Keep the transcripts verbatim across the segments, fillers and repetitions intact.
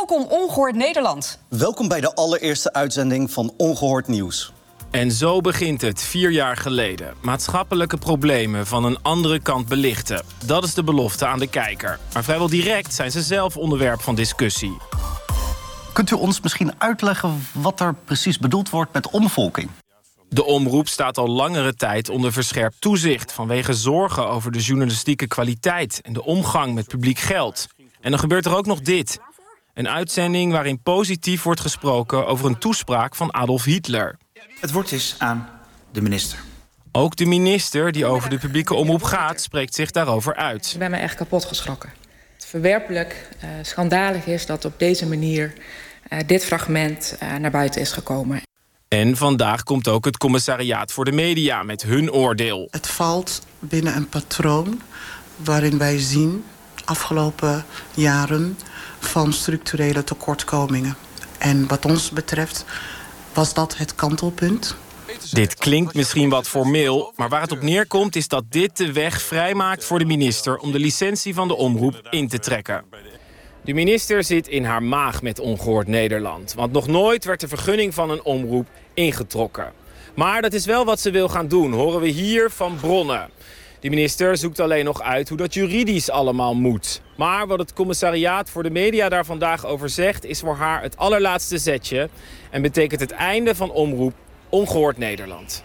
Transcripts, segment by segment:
Welkom Ongehoord Nederland. Welkom bij de allereerste uitzending van Ongehoord Nieuws. En zo begint het, vier jaar geleden. Maatschappelijke problemen van een andere kant belichten. Dat is de belofte aan de kijker. Maar vrijwel direct zijn ze zelf onderwerp van discussie. Kunt u ons misschien uitleggen wat er precies bedoeld wordt met omvolking? De omroep staat al langere tijd onder verscherpt toezicht... vanwege zorgen over de journalistieke kwaliteit... en de omgang met publiek geld. En dan gebeurt er ook nog dit. Een uitzending waarin positief wordt gesproken... over een toespraak van Adolf Hitler. Het woord is aan de minister. Ook de minister die over de publieke omroep gaat... spreekt zich daarover uit. Ik ben me echt kapot geschrokken. Het verwerpelijk, uh, schandalig is dat op deze manier... Uh, dit fragment uh, naar buiten is gekomen. En vandaag komt ook het Commissariaat voor de Media met hun oordeel. Het valt binnen een patroon waarin wij zien... afgelopen jaren van structurele tekortkomingen. En wat ons betreft was dat het kantelpunt. Dit klinkt misschien wat formeel, maar waar het op neerkomt... is dat dit de weg vrijmaakt voor de minister... om de licentie van de omroep in te trekken. De minister zit in haar maag met Ongehoord Nederland. Want nog nooit werd de vergunning van een omroep ingetrokken. Maar dat is wel wat ze wil gaan doen, horen we hier van bronnen. De minister zoekt alleen nog uit hoe dat juridisch allemaal moet. Maar wat het Commissariaat voor de Media daar vandaag over zegt... is voor haar het allerlaatste zetje... en betekent het einde van omroep Ongehoord Nederland.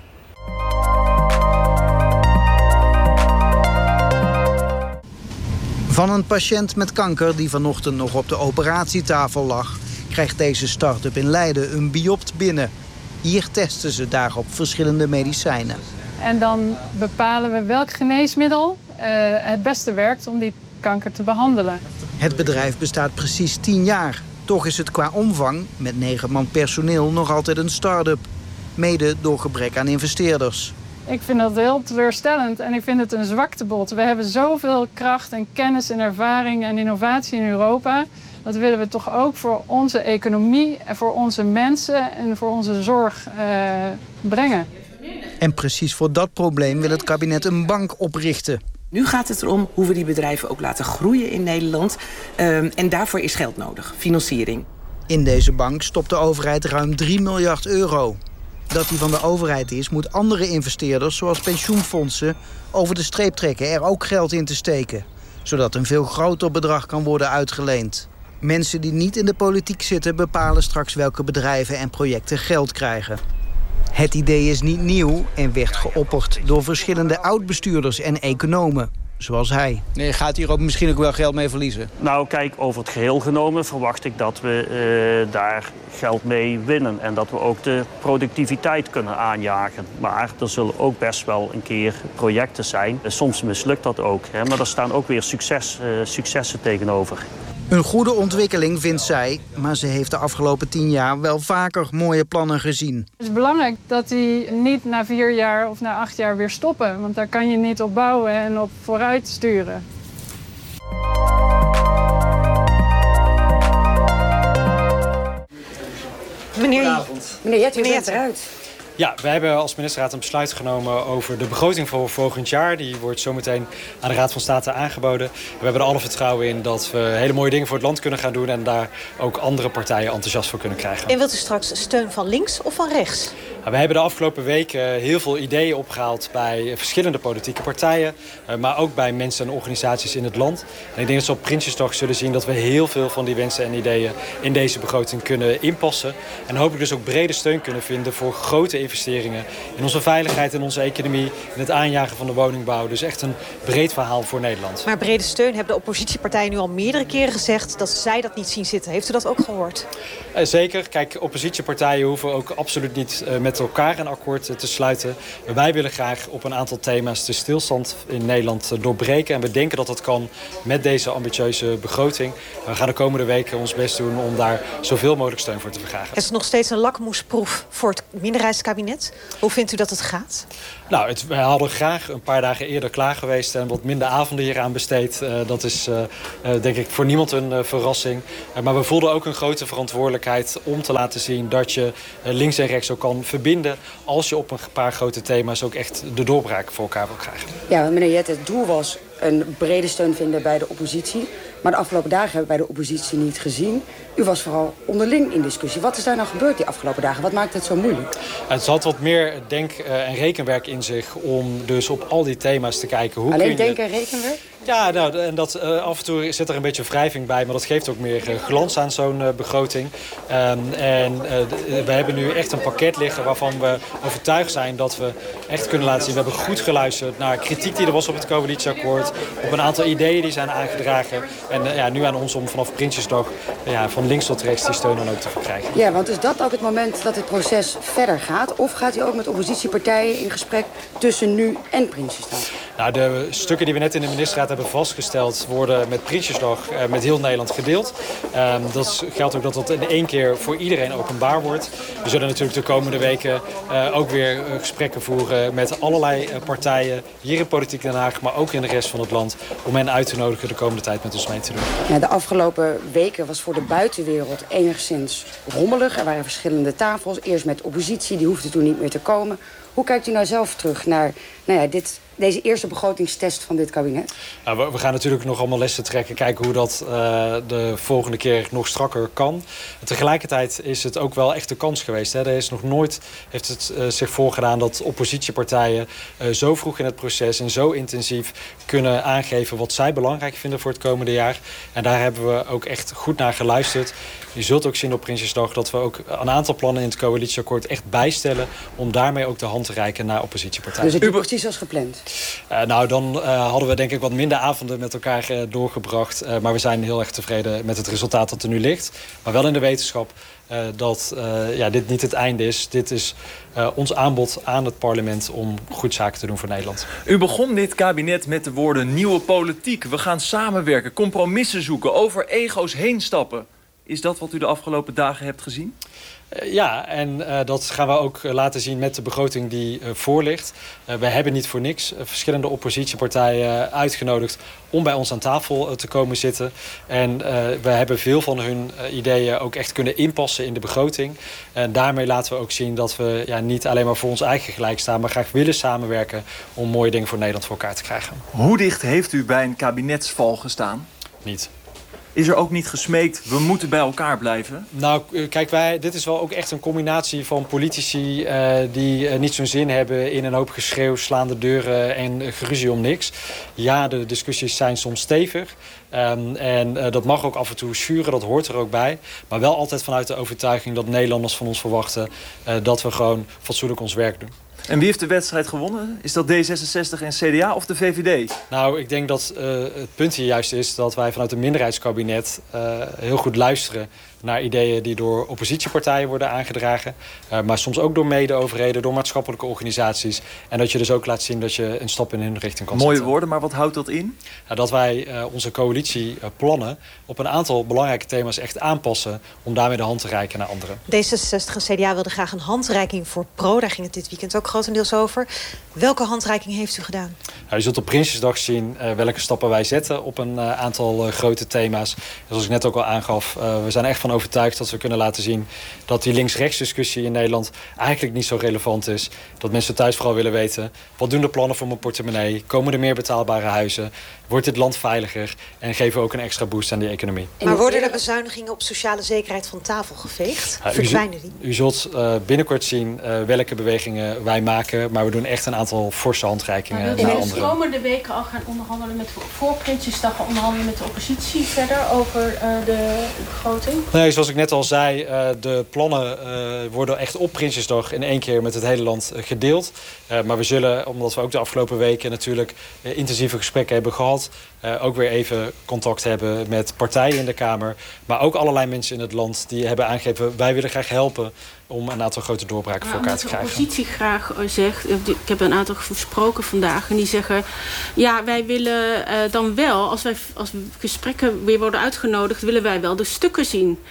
Van een patiënt met kanker die vanochtend nog op de operatietafel lag... krijgt deze start-up in Leiden een biopt binnen. Hier testen ze daarop verschillende medicijnen. En dan bepalen we welk geneesmiddel uh, het beste werkt om die kanker te behandelen. Het bedrijf bestaat precies tien jaar. Toch is het qua omvang, met negen man personeel, nog altijd een start-up. Mede door gebrek aan investeerders. Ik vind dat heel teleurstellend en ik vind het een zwaktebod. We hebben zoveel kracht en kennis en ervaring en innovatie in Europa. Dat willen we toch ook voor onze economie en voor onze mensen en voor onze zorg uh, brengen. En precies voor dat probleem wil het kabinet een bank oprichten. Nu gaat het erom hoe we die bedrijven ook laten groeien in Nederland. Uh, en daarvoor is geld nodig, financiering. In deze bank stopt de overheid ruim drie miljard euro. Dat die van de overheid is, moet andere investeerders, zoals pensioenfondsen, over de streep trekken er ook geld in te steken. Zodat een veel groter bedrag kan worden uitgeleend. Mensen die niet in de politiek zitten bepalen straks welke bedrijven en projecten geld krijgen. Het idee is niet nieuw en werd geopperd door verschillende oud-bestuurders en economen. Zoals hij. Nee, gaat hier ook misschien ook wel geld mee verliezen? Nou, kijk, over het geheel genomen verwacht ik dat we uh, daar geld mee winnen. En dat we ook de productiviteit kunnen aanjagen. Maar er zullen ook best wel een keer projecten zijn. Soms mislukt dat ook, hè, maar er staan ook weer succes, uh, successen tegenover. Een goede ontwikkeling vindt zij, maar ze heeft de afgelopen tien jaar wel vaker mooie plannen gezien. Het is belangrijk dat die niet na vier jaar of na acht jaar weer stoppen. Want daar kan je niet op bouwen en op vooruit sturen. Meneer, meneer Jet, u bent eruit. Ja, wij hebben als ministerraad een besluit genomen over de begroting voor volgend jaar. Die wordt zometeen aan de Raad van State aangeboden. We hebben er alle vertrouwen in dat we hele mooie dingen voor het land kunnen gaan doen... en daar ook andere partijen enthousiast voor kunnen krijgen. En wilt u straks steun van links of van rechts? We hebben de afgelopen weken heel veel ideeën opgehaald bij verschillende politieke partijen. Maar ook bij mensen en organisaties in het land. En ik denk dat ze op Prinsjesdag zullen zien dat we heel veel van die wensen en ideeën in deze begroting kunnen inpassen. En hopelijk dus ook brede steun kunnen vinden voor grote investeringen in onze veiligheid en onze economie. In het aanjagen van de woningbouw. Dus echt een breed verhaal voor Nederland. Maar brede steun hebben de oppositiepartijen nu al meerdere keren gezegd dat zij dat niet zien zitten. Heeft u dat ook gehoord? Uh, zeker. Kijk, oppositiepartijen hoeven ook absoluut niet uh, met elkaar een akkoord te sluiten. Wij willen graag op een aantal thema's de stilstand in Nederland doorbreken. En we denken dat dat kan met deze ambitieuze begroting. We gaan de komende weken ons best doen om daar zoveel mogelijk steun voor te verkrijgen. Het is nog steeds een lakmoesproef voor het minderheidskabinet. Hoe vindt u dat het gaat? Nou, het, we hadden graag een paar dagen eerder klaar geweest en wat minder avonden hieraan besteed. Uh, dat is uh, uh, denk ik voor niemand een uh, verrassing. Uh, maar we voelden ook een grote verantwoordelijkheid om te laten zien dat je uh, links en rechts ook kan verbinden als je op een paar grote thema's ook echt de doorbraak voor elkaar wil krijgen. Ja, meneer Jet, het doel was een brede steun vinden bij de oppositie. Maar de afgelopen dagen hebben wij de oppositie niet gezien. U was vooral onderling in discussie. Wat is daar nou gebeurd die afgelopen dagen? Wat maakt het zo moeilijk? Het had wat meer denk- en rekenwerk in zich om dus op al die thema's te kijken. Hoe Alleen kun je... denken en rekenwerk? Ja, nou, en dat, uh, af en toe zit er een beetje wrijving bij, maar dat geeft ook meer uh, glans aan zo'n uh, begroting. Um, en uh, we hebben nu echt een pakket liggen waarvan we overtuigd zijn dat we echt kunnen laten zien. We hebben goed geluisterd naar kritiek die er was op het coalitieakkoord, op een aantal ideeën die zijn aangedragen. En uh, ja, nu aan ons om vanaf Prinsjesdag uh, ja, van links tot rechts die steun dan ook te verkrijgen. Ja, want is dat ook het moment dat het proces verder gaat? Of gaat u ook met oppositiepartijen in gesprek tussen nu en Prinsjesdag? Nou, de stukken die we net in de ministerraad hebben vastgesteld worden met Prinsjesdag uh, met heel Nederland gedeeld. Um, dat geldt ook dat dat in één keer voor iedereen openbaar wordt. We zullen natuurlijk de komende weken uh, ook weer uh, gesprekken voeren met allerlei uh, partijen hier in Politiek Den Haag, maar ook in de rest van het land, om hen uit te nodigen de komende tijd met ons mee te doen. Ja, de afgelopen weken was voor de buitenwereld enigszins rommelig. Er waren verschillende tafels. Eerst met oppositie, die hoefde toen niet meer te komen. Hoe kijkt u nou zelf terug naar nou ja, dit, deze eerste begrotingstest van dit kabinet? Nou, we, we gaan natuurlijk nog allemaal lessen trekken. Kijken hoe dat uh, de volgende keer nog strakker kan. En tegelijkertijd is het ook wel echt de kans geweest. Hè. Er is nog nooit heeft het uh, zich voorgedaan dat oppositiepartijen uh, zo vroeg in het proces en zo intensief kunnen aangeven wat zij belangrijk vinden voor het komende jaar. En daar hebben we ook echt goed naar geluisterd. Je zult ook zien op Prinsjesdag dat we ook een aantal plannen in het coalitieakkoord echt bijstellen om daarmee ook de hand te reiken naar oppositiepartijen. Dus het is precies als gepland? Uh, nou, dan uh, hadden we denk ik wat minder avonden met elkaar uh, doorgebracht. Uh, maar we zijn heel erg tevreden met het resultaat dat er nu ligt. Maar wel in de wetenschap uh, dat uh, ja, dit niet het einde is. Dit is uh, ons aanbod aan het parlement om goed zaken te doen voor Nederland. U begon dit kabinet met de woorden nieuwe politiek. We gaan samenwerken, compromissen zoeken, over ego's heen stappen. Is dat wat u de afgelopen dagen hebt gezien? Uh, ja, en uh, dat gaan we ook uh, laten zien met de begroting die uh, voor ligt. Uh, we hebben niet voor niks uh, verschillende oppositiepartijen uh, uitgenodigd om bij ons aan tafel uh, te komen zitten. En uh, we hebben veel van hun uh, ideeën ook echt kunnen inpassen in de begroting. En daarmee laten we ook zien dat we ja, niet alleen maar voor ons eigen gelijk staan, maar graag willen samenwerken om mooie dingen voor Nederland voor elkaar te krijgen. Hoe dicht heeft u bij een kabinetsval gestaan? Niet. Is er ook niet gesmeekt, we moeten bij elkaar blijven? Nou, kijk, wij, dit is wel ook echt een combinatie van politici uh, die uh, niet zo'n zin hebben in een hoop geschreeuw, slaande deuren en uh, geruzie om niks. Ja, de discussies zijn soms stevig. Um, en uh, dat mag ook af en toe schuren, dat hoort er ook bij. Maar wel altijd vanuit de overtuiging dat Nederlanders van ons verwachten uh, dat we gewoon fatsoenlijk ons werk doen. En wie heeft de wedstrijd gewonnen? Is dat D zesenzestig en C D A of de V V D? Nou, ik denk dat uh, het punt hier juist is dat wij vanuit een minderheidskabinet uh, heel goed luisteren naar ideeën die door oppositiepartijen worden aangedragen. Uh, maar soms ook door mede-overheden, door maatschappelijke organisaties. En dat je dus ook laat zien dat je een stap in hun richting kan zetten. Mooie woorden, maar wat houdt dat in? Uh, dat wij uh, onze coalitieplannen op een aantal belangrijke thema's echt aanpassen om daarmee de hand te reiken naar anderen. D zesenzestig en C D A wilden graag een handreiking voor Pro. Daar ging het dit weekend ook grotendeels over. Welke handreiking heeft u gedaan? Nou, je zult op Prinsjesdag zien uh, welke stappen wij zetten op een uh, aantal uh, grote thema's. Zoals ik net ook al aangaf, uh, we zijn echt van overtuigd dat we kunnen laten zien dat die links-rechts discussie in Nederland eigenlijk niet zo relevant is. Dat mensen thuis vooral willen weten, wat doen de plannen voor mijn portemonnee? Komen er meer betaalbare huizen? Wordt dit land veiliger? En geven we ook een extra boost aan die economie. Maar worden er bezuinigingen op sociale zekerheid van tafel geveegd? Ja, Verdwijnen die? U zult uh, binnenkort zien uh, welke bewegingen wij maken. Maar we doen echt een aantal forse handreikingen naar anderen. Wilt u de komende weken al gaan onderhandelen met voor Prinsjesdag gaan onderhandelen met de oppositie verder over uh, de begroting? Nee, zoals ik net al zei, uh, de plannen uh, worden echt op Prinsjesdag in één keer met het hele land uh, gedeeld. Uh, maar we zullen, omdat we ook de afgelopen weken natuurlijk uh, intensieve gesprekken hebben gehad, uh, ook weer even contact hebben met partijen in de Kamer. Maar ook allerlei mensen in het land die hebben aangegeven, wij willen graag helpen om een aantal grote doorbraken voor elkaar te krijgen. De oppositie graag zegt, ik heb een aantal gesproken vandaag en die zeggen, ja, wij willen uh, dan wel, als wij als gesprekken weer worden uitgenodigd, willen wij wel de stukken zien.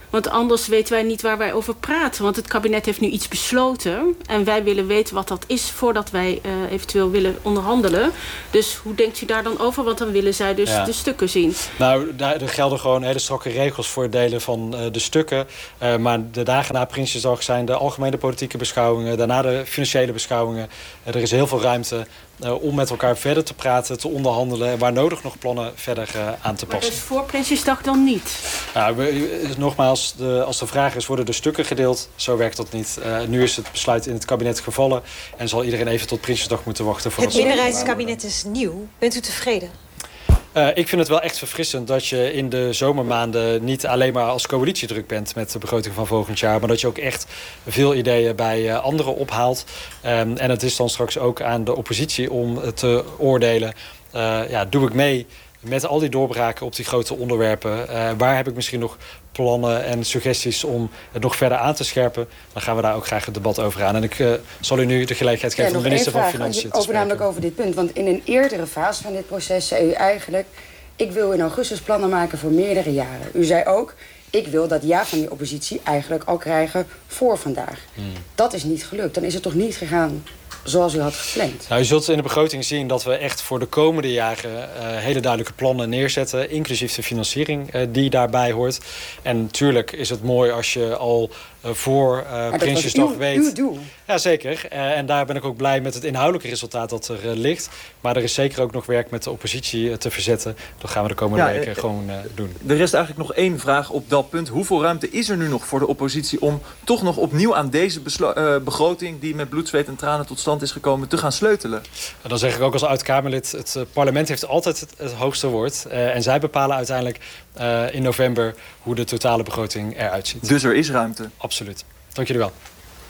Want anders weten wij niet waar wij over praten. Want het kabinet heeft nu iets besloten. En wij willen weten wat dat is voordat wij uh, eventueel willen onderhandelen. Dus hoe denkt u daar dan over? Want dan willen zij dus ja. de stukken zien. Nou, daar gelden gewoon hele strakke regels voor het delen van uh, de stukken. Uh, maar de dagen na Prinsjesdag zijn de algemene politieke beschouwingen. Daarna de financiële beschouwingen. Uh, er is heel veel ruimte uh, om met elkaar verder te praten, te onderhandelen. En waar nodig nog plannen verder uh, aan te passen. Maar dus voor Prinsjesdag dan niet? Nou, we, nogmaals, de, als de vraag is, worden de stukken gedeeld? Zo werkt dat niet. Uh, nu is het besluit in het kabinet gevallen. En zal iedereen even tot Prinsjesdag moeten wachten. Voor het minderheidskabinet is nieuw. Bent u tevreden? Uh, ik vind het wel echt verfrissend dat je in de zomermaanden niet alleen maar als coalitie druk bent met de begroting van volgend jaar, maar dat je ook echt veel ideeën bij uh, anderen ophaalt. Um, en het is dan straks ook aan de oppositie om te oordelen. Uh, ja, doe ik mee met al die doorbraken op die grote onderwerpen? Uh, waar heb ik misschien nog plannen en suggesties om het nog verder aan te scherpen? Dan gaan we daar ook graag het debat over aan. En ik uh, zal u nu de gelegenheid geven ja, om de minister van Financiën te over, namelijk over dit punt. Want in een eerdere fase van dit proces zei u eigenlijk, ik wil in augustus plannen maken voor meerdere jaren. U zei ook, ik wil dat ja van die oppositie eigenlijk al krijgen voor vandaag. Hmm. Dat is niet gelukt. Dan is het toch niet gegaan zoals u had gepland? Nou, u zult in de begroting zien dat we echt voor de komende jaren uh, hele duidelijke plannen neerzetten, inclusief de financiering uh, die daarbij hoort. En natuurlijk is het mooi als je al uh, voor uh, Prinsjesdag weet. Uw doel. Ja, zeker. Uh, en daar ben ik ook blij met het inhoudelijke resultaat dat er uh, ligt. Maar er is zeker ook nog werk met de oppositie uh, te verzetten. Dat gaan we de komende ja, weken uh, gewoon uh, doen. Er rest eigenlijk nog één vraag op dat punt. Hoeveel ruimte is er nu nog voor de oppositie om toch nog opnieuw aan deze uh, begroting die met bloed, zweet en tranen tot stand is gekomen te gaan sleutelen? Dan zeg ik ook als oud-Kamerlid, het uh, parlement heeft altijd het, het hoogste woord. Uh, en zij bepalen uiteindelijk uh, in november hoe de totale begroting eruit ziet. Dus er is ruimte? Absoluut. Dank jullie wel.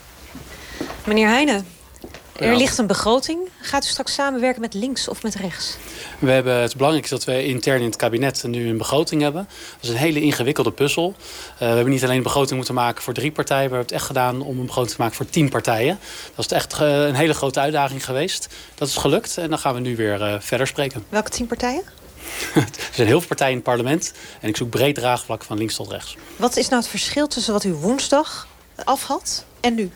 Meneer Heijnen, er ligt een begroting. Gaat u straks samenwerken met links of met rechts? We hebben het belangrijkste dat we intern in het kabinet nu een begroting hebben. Dat is een hele ingewikkelde puzzel. Uh, we hebben niet alleen een begroting moeten maken voor drie partijen, maar we hebben het echt gedaan om een begroting te maken voor tien partijen. Dat is echt uh, een hele grote uitdaging geweest. Dat is gelukt en dan gaan we nu weer uh, verder spreken. Welke tien partijen? Er zijn heel veel partijen in het parlement en ik zoek breed draagvlak van links tot rechts. Wat is nou het verschil tussen wat u woensdag af had en nu?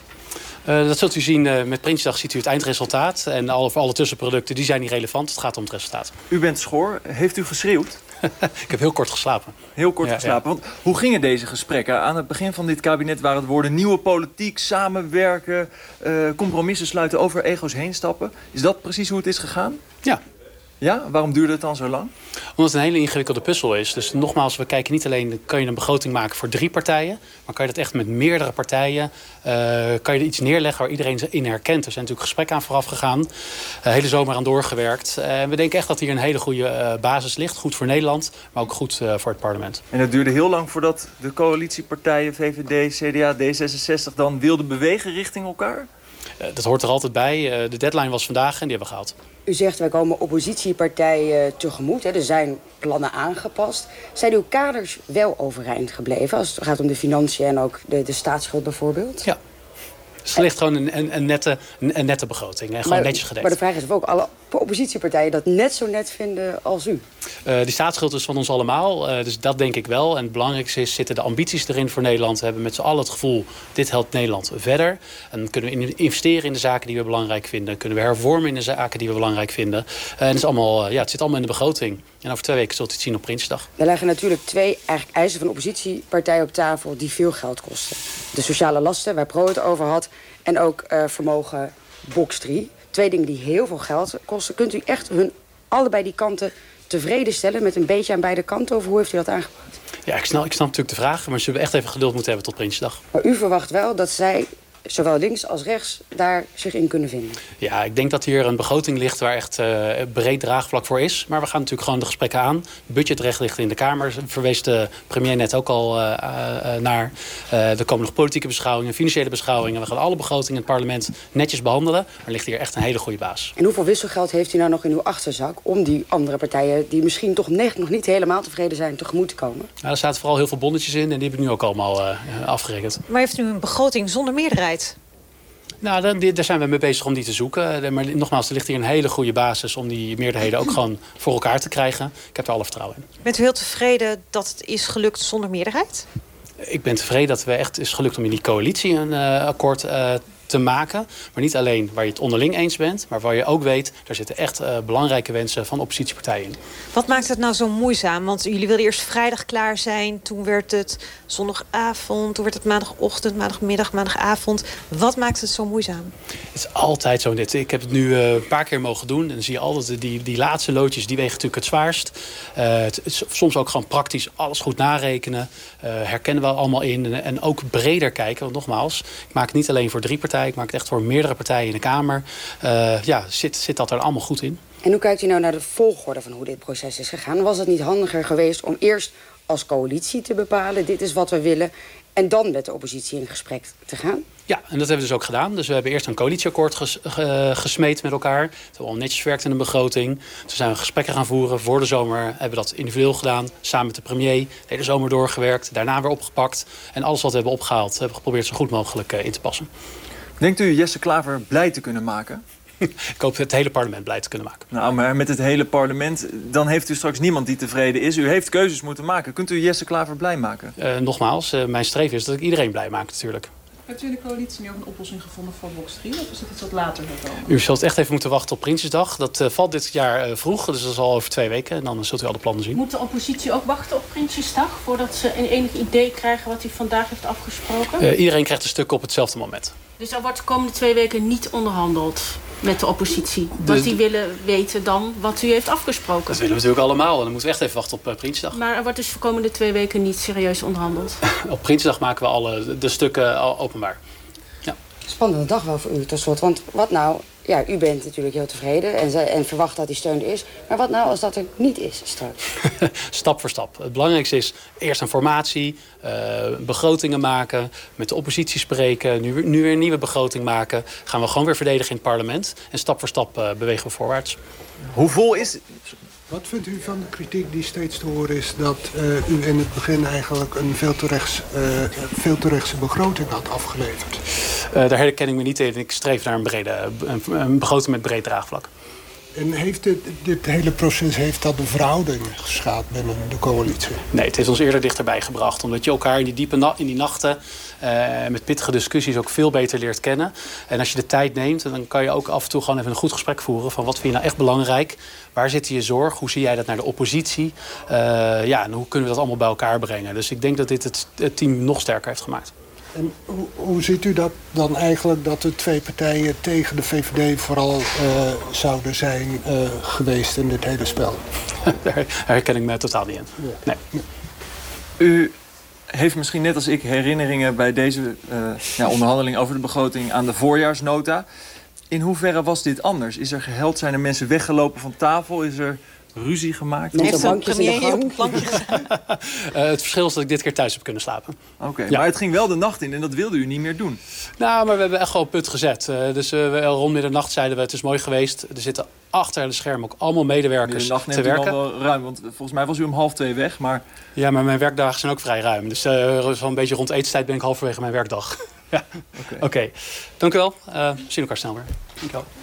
Uh, dat zult u zien. Uh, met Prinsjesdag ziet u het eindresultaat. En alle, alle tussenproducten die zijn niet relevant. Het gaat om het resultaat. U bent schoor. Heeft u geschreeuwd? Ik heb heel kort geslapen. Heel kort ja, geslapen. Ja. Want hoe gingen deze gesprekken? Aan het begin van dit kabinet waren het woorden nieuwe politiek, samenwerken, uh, compromissen sluiten, over ego's heen stappen. Is dat precies hoe het is gegaan? Ja. Ja? Waarom duurde het dan zo lang? Omdat het een hele ingewikkelde puzzel is. Dus nogmaals, we kijken niet alleen, kan je een begroting maken voor drie partijen, maar kan je dat echt met meerdere partijen, uh, kan je er iets neerleggen waar iedereen in herkent. Er zijn natuurlijk gesprekken aan vooraf gegaan, uh, hele zomer aan doorgewerkt. En uh, we denken echt dat hier een hele goede uh, basis ligt. Goed voor Nederland, maar ook goed uh, voor het parlement. En het duurde heel lang voordat de coalitiepartijen, V V D, C D A, D zesenzestig dan wilden bewegen richting elkaar? Uh, dat hoort er altijd bij. Uh, de deadline was vandaag en die hebben we gehaald. U zegt, wij komen oppositiepartijen tegemoet. Hè. Er zijn plannen aangepast. Zijn uw kaders wel overeind gebleven als het gaat om de financiën en ook de, de staatsschuld bijvoorbeeld? Ja. Dus er ligt gewoon een, een, een, nette, een, een nette begroting. En gewoon maar, netjes gedekt. Maar de vraag is of ook alle oppositiepartijen dat net zo net vinden als u. Uh, die staatsschuld is van ons allemaal. Uh, dus dat denk ik wel. En het belangrijkste is, zitten de ambities erin voor Nederland. We hebben met z'n allen het gevoel, dit helpt Nederland verder. En dan kunnen we investeren in de zaken die we belangrijk vinden. Kunnen we hervormen in de zaken die we belangrijk vinden. Uh, en het, is allemaal, uh, ja, het zit allemaal in de begroting. En over twee weken zult u het zien op Prinsjesdag. Er liggen natuurlijk twee eigenlijk eisen van oppositiepartijen op tafel die veel geld kosten. De sociale lasten, waar Pro het over had. En ook uh, vermogen box drie. Twee dingen die heel veel geld kosten. Kunt u echt hun allebei die kanten tevreden stellen met een beetje aan beide kanten? Of hoe heeft u dat aangepakt? Ja, ik snap, ik snap natuurlijk de vraag. Maar ze zullen echt even geduld moeten hebben tot Prinsjesdag. Maar u verwacht wel dat zij, zowel links als rechts, daar zich in kunnen vinden? Ja, ik denk dat hier een begroting ligt waar echt uh, breed draagvlak voor is. Maar we gaan natuurlijk gewoon de gesprekken aan. Budgetrecht ligt in de Kamer. Verwees de premier net ook al uh, uh, naar. Uh, er komen nog politieke beschouwingen, financiële beschouwingen. We gaan alle begrotingen in het parlement netjes behandelen. Maar er ligt hier echt een hele goede baas. En hoeveel wisselgeld heeft u nou nog in uw achterzak om die andere partijen, die misschien toch net nog niet helemaal tevreden zijn, tegemoet te komen? Nou, er zaten vooral heel veel bonnetjes in en die heb ik nu ook allemaal uh, afgerekend. Maar heeft u een begroting zonder meerderheid? Nou, dan, daar zijn we mee bezig om die te zoeken. Maar nogmaals, er ligt hier een hele goede basis om die meerderheden ook gewoon voor elkaar te krijgen. Ik heb er alle vertrouwen in. Bent u heel tevreden dat het is gelukt zonder meerderheid? Ik ben tevreden dat we echt is gelukt om in die coalitie een uh, akkoord uh, te maken. Maar niet alleen waar je het onderling eens bent, maar waar je ook weet, daar zitten echt uh, belangrijke wensen van oppositiepartijen in. Wat maakt het nou zo moeizaam? Want jullie wilden eerst vrijdag klaar zijn, toen werd het zondagavond, toen werd het maandagochtend, maandagmiddag, maandagavond. Wat maakt het zo moeizaam? Het is altijd zo dit. Ik heb het nu uh, een paar keer mogen doen. En dan zie je altijd die, die laatste loodjes, die wegen natuurlijk het zwaarst. Uh, het is soms ook gewoon praktisch alles goed narekenen. Uh, herkennen we allemaal in. En, en ook breder kijken. Want nogmaals, ik maak het niet alleen voor drie partijen. Ik maak het echt voor meerdere partijen in de Kamer. Uh, ja, zit, zit dat er allemaal goed in. En hoe kijkt u nou naar de volgorde van hoe dit proces is gegaan? Was het niet handiger geweest om eerst als coalitie te bepalen, dit is wat we willen, en dan met de oppositie in gesprek te gaan? Ja, en dat hebben we dus ook gedaan. Dus we hebben eerst een coalitieakkoord ges, ge, gesmeed met elkaar. Dat hebben we al netjes verwerkt in een begroting. Toen zijn we gesprekken gaan voeren. Voor de zomer hebben we dat individueel gedaan. Samen met de premier. De hele zomer doorgewerkt. Daarna weer opgepakt. En alles wat we hebben opgehaald, hebben we geprobeerd zo goed mogelijk uh, in te passen. Denkt u Jesse Klaver blij te kunnen maken? Ik hoop het hele parlement blij te kunnen maken. Nou, maar met het hele parlement, dan heeft u straks niemand die tevreden is. U heeft keuzes moeten maken. Kunt u Jesse Klaver blij maken? Uh, nogmaals, uh, mijn streven is dat ik iedereen blij maak natuurlijk. Hebt u in de coalitie nu ook een oplossing gevonden voor box drie? Of is het iets wat later gaat komen? U zult echt even moeten wachten op Prinsjesdag. Dat uh, valt dit jaar uh, vroeg, dus dat is al over twee weken. En dan zult u al de plannen zien. Moet de oppositie ook wachten op Prinsjesdag voordat ze een enig idee krijgen wat u vandaag heeft afgesproken? Uh, iedereen krijgt een stuk op hetzelfde moment. Dus er wordt de komende twee weken niet onderhandeld met de oppositie. Dus want die willen weten dan wat u heeft afgesproken. Dat willen we natuurlijk allemaal. En dan moeten we echt even wachten op uh, Prinsjesdag. Maar er wordt dus de komende twee weken niet serieus onderhandeld. Op Prinsjesdag maken we alle de stukken al openbaar. Ja. Spannende dag wel voor u tot slot. Want wat nou, ja, u bent natuurlijk heel tevreden en, ze, en verwacht dat die steun er is. Maar wat nou als dat er niet is straks? Stap voor stap. Het belangrijkste is eerst een formatie, uh, begrotingen maken, met de oppositie spreken, nu, nu weer een nieuwe begroting maken. Gaan we gewoon weer verdedigen in het parlement. En stap voor stap uh, bewegen we voorwaarts. Hoe vol is... Wat vindt u van de kritiek die steeds te horen is dat uh, u in het begin eigenlijk een veel te, rechts, uh, veel te rechtse begroting had afgeleverd? Uh, daar herken ik me niet in. Ik streef naar een, brede, een, een begroting met breed draagvlak. En heeft dit, dit hele proces heeft dat de verhouding geschaad binnen de coalitie? Nee, het heeft ons eerder dichterbij gebracht. Omdat je elkaar in die diepe na- in die nachten uh, met pittige discussies ook veel beter leert kennen. En als je de tijd neemt, dan kan je ook af en toe gewoon even een goed gesprek voeren. Van wat vind je nou echt belangrijk? Waar zit je zorg? Hoe zie jij dat naar de oppositie? Uh, ja, en hoe kunnen we dat allemaal bij elkaar brengen? Dus ik denk dat dit het, het team nog sterker heeft gemaakt. En hoe, hoe ziet u dat dan eigenlijk dat de twee partijen tegen de V V D vooral uh, zouden zijn uh, geweest in dit hele spel? Daar herken ik me totaal niet in. Nee. U heeft misschien net als ik herinneringen bij deze uh, ja, onderhandeling over de begroting aan de voorjaarsnota. In hoeverre was dit anders? Is er geheld? Zijn er mensen weggelopen van tafel? Is er ruzie gemaakt? Nee, heeft de premier hier op het plankje gezet? uh, het verschil is dat ik dit keer thuis heb kunnen slapen. Oké, okay, ja. Maar het ging wel de nacht in en dat wilde u niet meer doen. Nou, maar we hebben echt gewoon put gezet. Uh, dus uh, we, rond middernacht zeiden we, het is mooi geweest. Er zitten achter de schermen ook allemaal medewerkers te werken. Middernacht neemt u wel ruim, want volgens mij was u om half twee weg. Maar... Ja, maar mijn werkdagen zijn ook vrij ruim. Dus uh, zo'n beetje rond etenstijd ben ik halverwege mijn werkdag. Ja, oké. Okay. Okay. Dank u wel. Uh, we zien elkaar snel weer. Dank u wel.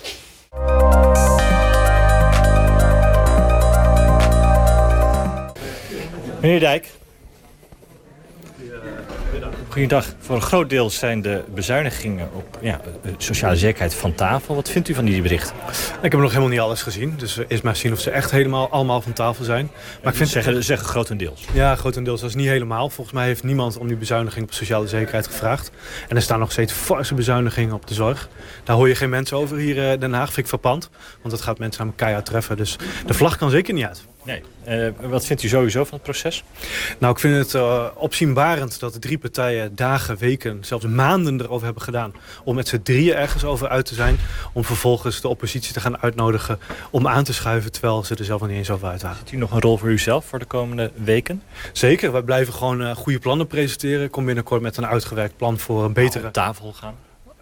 Meneer Dijk. Goedendag. Voor een groot deel zijn de bezuinigingen op ja, sociale zekerheid van tafel. Wat vindt u van die berichten? Ik heb nog helemaal niet alles gezien. Dus eerst maar zien of ze echt helemaal allemaal van tafel zijn. Maar ik vind zeggen, zeggen grotendeels. Ja, grotendeels. Dat is niet helemaal. Volgens mij heeft niemand om die bezuiniging op sociale zekerheid gevraagd. En er staan nog steeds forse bezuinigingen op de zorg. Daar hoor je geen mensen over hier in Den Haag. Vind ik verpand. Want dat gaat mensen aan elkaar treffen. Dus de vlag kan zeker niet uit. Nee. Uh, wat vindt u sowieso van het proces? Nou, ik vind het uh, opzienbarend dat de drie partijen dagen, weken, zelfs maanden erover hebben gedaan om met z'n drieën ergens over uit te zijn. Om vervolgens de oppositie te gaan uitnodigen om aan te schuiven terwijl ze er zelf nog niet eens over uit waren. Ziet u nog een rol voor uzelf voor de komende weken? Zeker. Wij blijven gewoon uh, goede plannen presenteren. Ik kom binnenkort met een uitgewerkt plan voor een betere... Op tafel gaan?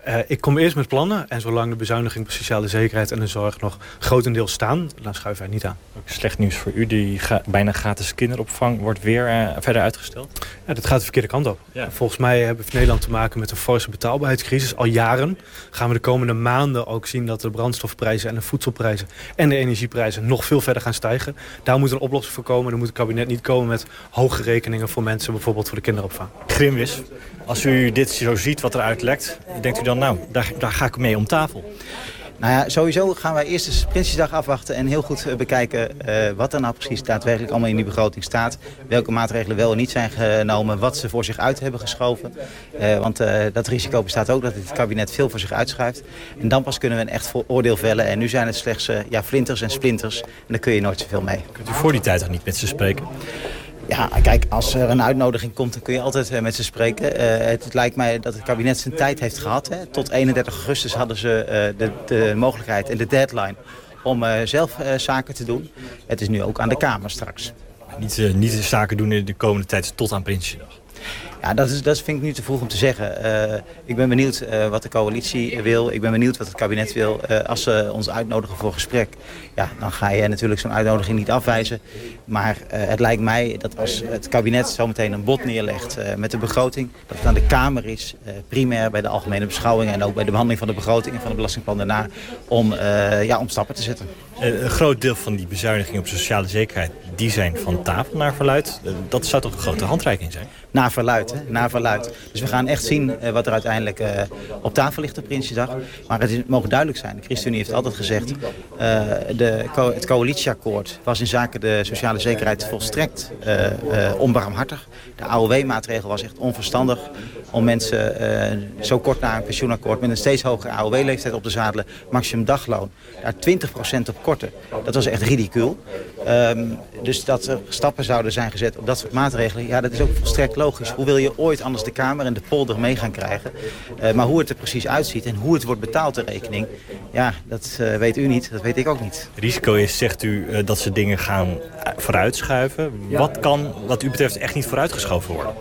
Uh, ik kom eerst met plannen en zolang de bezuiniging op sociale zekerheid en de zorg nog grotendeels staan, dan schuiven wij niet aan. Ook slecht nieuws voor u, die ga, bijna gratis kinderopvang wordt weer uh, verder uitgesteld? Ja, dat gaat de verkeerde kant op. Ja. Volgens mij hebben we in Nederland te maken met een forse betaalbaarheidscrisis. Al jaren gaan we de komende maanden ook zien dat de brandstofprijzen en de voedselprijzen en de energieprijzen nog veel verder gaan stijgen. Daar moet een oplossing voor komen. Dan moet het kabinet niet komen met hoge rekeningen voor mensen, bijvoorbeeld voor de kinderopvang. Grimwis, als u dit zo ziet wat eruit lekt, denkt u dan nou, daar, daar ga ik mee om tafel? Nou ja, sowieso gaan wij eerst de Prinsjesdag afwachten en heel goed uh, bekijken uh, wat er nou precies daadwerkelijk allemaal in die begroting staat. Welke maatregelen wel en niet zijn genomen, wat ze voor zich uit hebben geschoven. Uh, want uh, dat risico bestaat ook dat het kabinet veel voor zich uitschuift. En dan pas kunnen we een echt oordeel vellen. En nu zijn het slechts uh, ja, flinters en splinters en daar kun je nooit zoveel mee. Kunt u voor die tijd ook niet met ze spreken? Ja, kijk, als er een uitnodiging komt, dan kun je altijd uh, met ze spreken. Uh, het, het lijkt mij dat het kabinet zijn tijd heeft gehad. Hè. Tot eenendertig augustus hadden ze uh, de, de mogelijkheid en de deadline om uh, zelf uh, zaken te doen. Het is nu ook aan de Kamer straks. Niet, uh, niet de zaken doen in de komende tijd tot aan Prinsjesdag. Ja, dat, is, dat vind ik nu te vroeg om te zeggen. Uh, ik ben benieuwd uh, wat de coalitie wil. Ik ben benieuwd wat het kabinet wil. Uh, als ze ons uitnodigen voor gesprek, ja, dan ga je natuurlijk zo'n uitnodiging niet afwijzen. Maar uh, het lijkt mij dat als het kabinet zometeen een bod neerlegt uh, met de begroting, dat het aan de Kamer is, uh, primair bij de algemene beschouwing en ook bij de behandeling van de begroting en van het belastingplan daarna, om, uh, ja, om stappen te zetten. Uh, een groot deel van die bezuinigingen op sociale zekerheid, die zijn van tafel naar verluid. Uh, dat zou toch een grote handreiking zijn? Naar verluid, hè? Naar verluid. Dus we gaan echt zien uh, wat er uiteindelijk uh, op tafel ligt op Prinsjesdag. Maar het is, mogen duidelijk zijn. De ChristenUnie heeft altijd gezegd, uh, de, het coalitieakkoord was in zaken de sociale zekerheid volstrekt uh, uh, onbarmhartig. De A O W-maatregel was echt onverstandig om mensen uh, zo kort na een pensioenakkoord met een steeds hogere A O W-leeftijd op te zadelen, maximum dagloon, daar twintig procent op korten. Dat was echt ridicuul. Um, dus dat er stappen zouden zijn gezet op dat soort maatregelen, ja, dat is ook volstrekt logisch. Hoe wil je ooit anders de Kamer en de polder mee gaan krijgen? Uh, maar hoe het er precies uitziet en hoe het wordt betaald, de rekening, ja, dat uh, weet u niet, dat weet ik ook niet. Het risico is, zegt u, uh, dat ze dingen gaan vooruitschuiven. Wat kan, wat u betreft, echt niet vooruitgeschoven worden?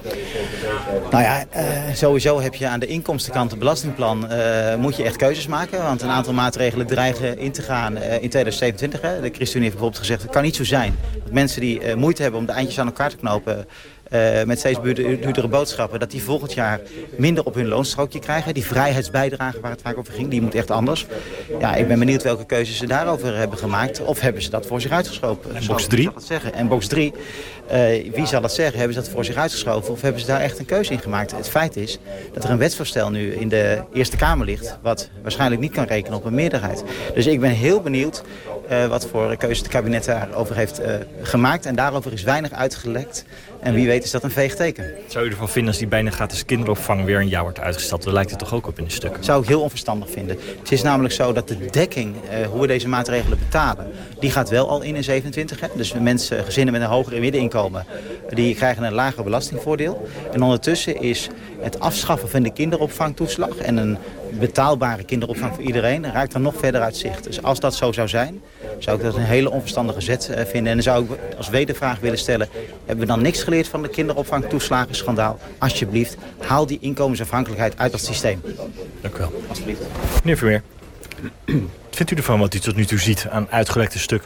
Nou ja, uh, sowieso heb je aan de inkomstenkant het belastingplan, uh, moet je echt keuzes maken. Want een aantal maatregelen dreigen in te gaan uh, in tweeduizend zevenentwintig. Hè. De ChristenUnie heeft bijvoorbeeld gezegd, het kan niet zo zijn dat mensen die uh, moeite hebben om de eindjes aan elkaar te knopen, Uh, met steeds duurdere boodschappen, dat die volgend jaar minder op hun loonstrookje krijgen. Die vrijheidsbijdrage waar het vaak over ging, die moet echt anders. Ja, ik ben benieuwd welke keuzes ze daarover hebben gemaakt. Of hebben ze dat voor zich uitgeschoven? En box drie? En box drie, uh, wie zal het zeggen? Hebben ze dat voor zich uitgeschoven? Of hebben ze daar echt een keuze in gemaakt? Het feit is dat er een wetsvoorstel nu in de Eerste Kamer ligt, wat waarschijnlijk niet kan rekenen op een meerderheid. Dus ik ben heel benieuwd uh, wat voor keuze het kabinet daarover heeft uh, gemaakt. En daarover is weinig uitgelekt. En wie weet is dat een veeg teken. Zou u ervan vinden als die bijna gratis kinderopvang weer een jaar wordt uitgesteld? Daar lijkt het toch ook op in de stukken? Zou ik heel onverstandig vinden. Het is namelijk zo dat de dekking, uh, hoe we deze maatregelen betalen, die gaat wel al in in zevenentwintig. Hè? Dus mensen, gezinnen met een hoger middeninkomen, die krijgen een lager belastingvoordeel. En ondertussen is het afschaffen van de kinderopvangtoeslag en een betaalbare kinderopvang voor iedereen raakt dan nog verder uit zicht. Dus als dat zo zou zijn, zou ik dat een hele onverstandige zet uh, vinden. En dan zou ik als wedervraag willen stellen, hebben we dan niks geleerd van de kinderopvangtoeslagenschandaal? Alsjeblieft, haal die inkomensafhankelijkheid uit dat systeem. Dank u wel. Alsjeblieft. Meneer Vermeer, wat vindt u ervan wat u tot nu toe ziet aan uitgelekte stukken?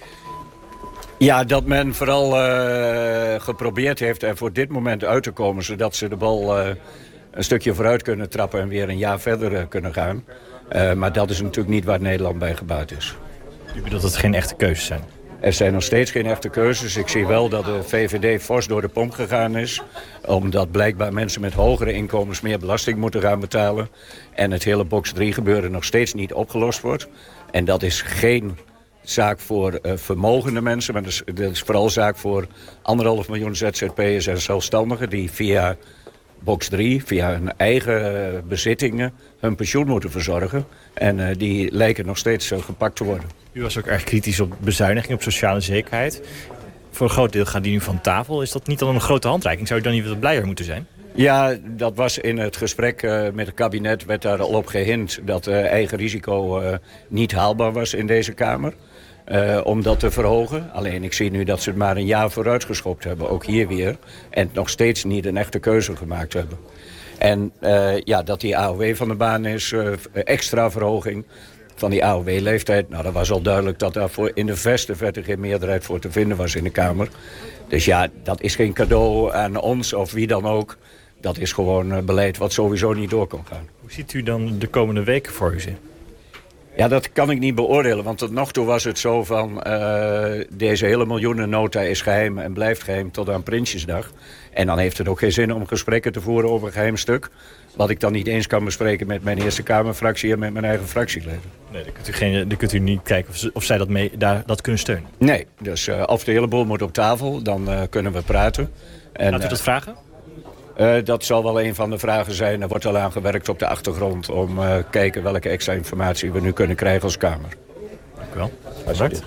Ja, dat men vooral uh, geprobeerd heeft er voor dit moment uit te komen, zodat ze de bal uh, een stukje vooruit kunnen trappen en weer een jaar verder uh, kunnen gaan. Uh, maar dat is natuurlijk niet waar Nederland bij gebaat is. U bedoelt dat het geen echte keuzes zijn? Er zijn nog steeds geen echte keuzes. Ik zie wel dat de V V D fors door de pomp gegaan is, omdat blijkbaar mensen met hogere inkomens meer belasting moeten gaan betalen. En het hele box drie gebeuren nog steeds niet opgelost wordt. En dat is geen zaak voor uh, vermogende mensen, maar dat is, dat is vooral zaak voor anderhalf miljoen Z Z P'ers en zelfstandigen die via box drie, via hun eigen uh, bezittingen, hun pensioen moeten verzorgen. En uh, die lijken nog steeds uh, gepakt te worden. U was ook erg kritisch op bezuiniging op sociale zekerheid. Voor een groot deel gaan die nu van tafel. Is dat niet dan een grote handreiking? Zou u dan niet wat blijer moeten zijn? Ja, dat was in het gesprek uh, met het kabinet werd daar al op gehind dat uh, eigen risico uh, niet haalbaar was in deze Kamer. Uh, om dat te verhogen. Alleen ik zie nu dat ze het maar een jaar vooruitgeschopt hebben, ook hier weer. En nog steeds niet een echte keuze gemaakt hebben. En uh, ja, dat die A O W van de baan is, uh, extra verhoging van die A O W-leeftijd. Nou, dat was al duidelijk dat daar voor in de verste verte geen meerderheid voor te vinden was in de Kamer. Dus ja, dat is geen cadeau aan ons of wie dan ook. Dat is gewoon uh, beleid wat sowieso niet door kan gaan. Hoe ziet u dan de komende weken voor u zitten? Ja, dat kan ik niet beoordelen, want tot nog toe was het zo van... Uh, deze hele miljoenennota is geheim en blijft geheim tot aan Prinsjesdag. En dan heeft het ook geen zin om gesprekken te voeren over een geheim stuk... wat ik dan niet eens kan bespreken met mijn Eerste Kamerfractie en met mijn eigen fractieleden. Nee, dan kunt u, geen, dan kunt u niet kijken of, ze, of zij dat, mee, daar, dat kunnen steunen. Nee, dus uh, of de hele boel moet op tafel, dan uh, kunnen we praten. En, Laat u dat vragen? Uh, dat zal wel een van de vragen zijn. Er wordt al aan gewerkt op de achtergrond om te uh, kijken welke extra informatie we nu kunnen krijgen als Kamer. Dank u wel. Bedankt.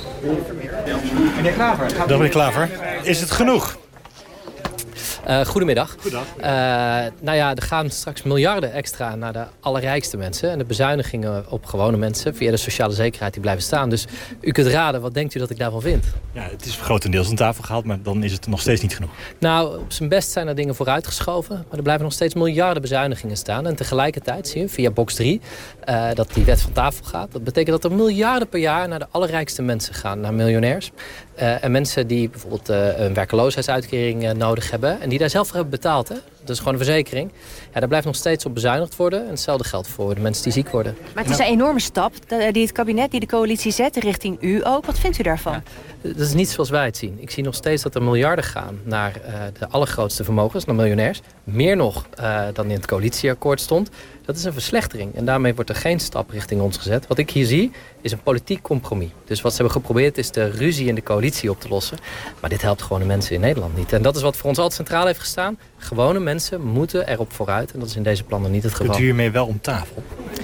Meneer Klaver. Dag meneer Klaver. Is het genoeg? Uh, goedemiddag. Goedendag. Uh, nou ja, er gaan straks miljarden extra naar de allerrijkste mensen. En de bezuinigingen op gewone mensen via de sociale zekerheid die blijven staan. Dus u kunt raden, wat denkt u dat ik daarvan vind? Ja, het is grotendeels aan tafel gehaald, maar dan is het nog steeds niet genoeg. Nou, op zijn best zijn er dingen vooruitgeschoven. Maar er blijven nog steeds miljarden bezuinigingen staan. En tegelijkertijd zie je via box drie uh, dat die wet van tafel gaat. Dat betekent dat er miljarden per jaar naar de allerrijkste mensen gaan. Naar miljonairs. Uh, en mensen die bijvoorbeeld uh, een werkloosheidsuitkering uh, nodig hebben. En die daar zelf voor hebben betaald. Hè? Dat is gewoon een verzekering. Ja, daar blijft nog steeds op bezuinigd worden. En hetzelfde geldt voor de mensen die ziek worden. Maar het is een enorme stap die het kabinet, die de coalitie zet richting u ook. Wat vindt u daarvan? Ja, dat is niet zoals wij het zien. Ik zie nog steeds dat er miljarden gaan naar uh, de allergrootste vermogens, naar miljonairs. Meer nog uh, dan in het coalitieakkoord stond. Dat is een verslechtering. En daarmee wordt er geen stap richting ons gezet. Wat ik hier zie is een politiek compromis. Dus wat ze hebben geprobeerd is de ruzie in de coalitie op te lossen. Maar dit helpt gewoon de mensen in Nederland niet. En dat is wat voor ons altijd centraal heeft gestaan. Gewone mensen moeten erop vooruit. En dat is in deze plannen niet het geval. Kunt u hiermee wel om tafel?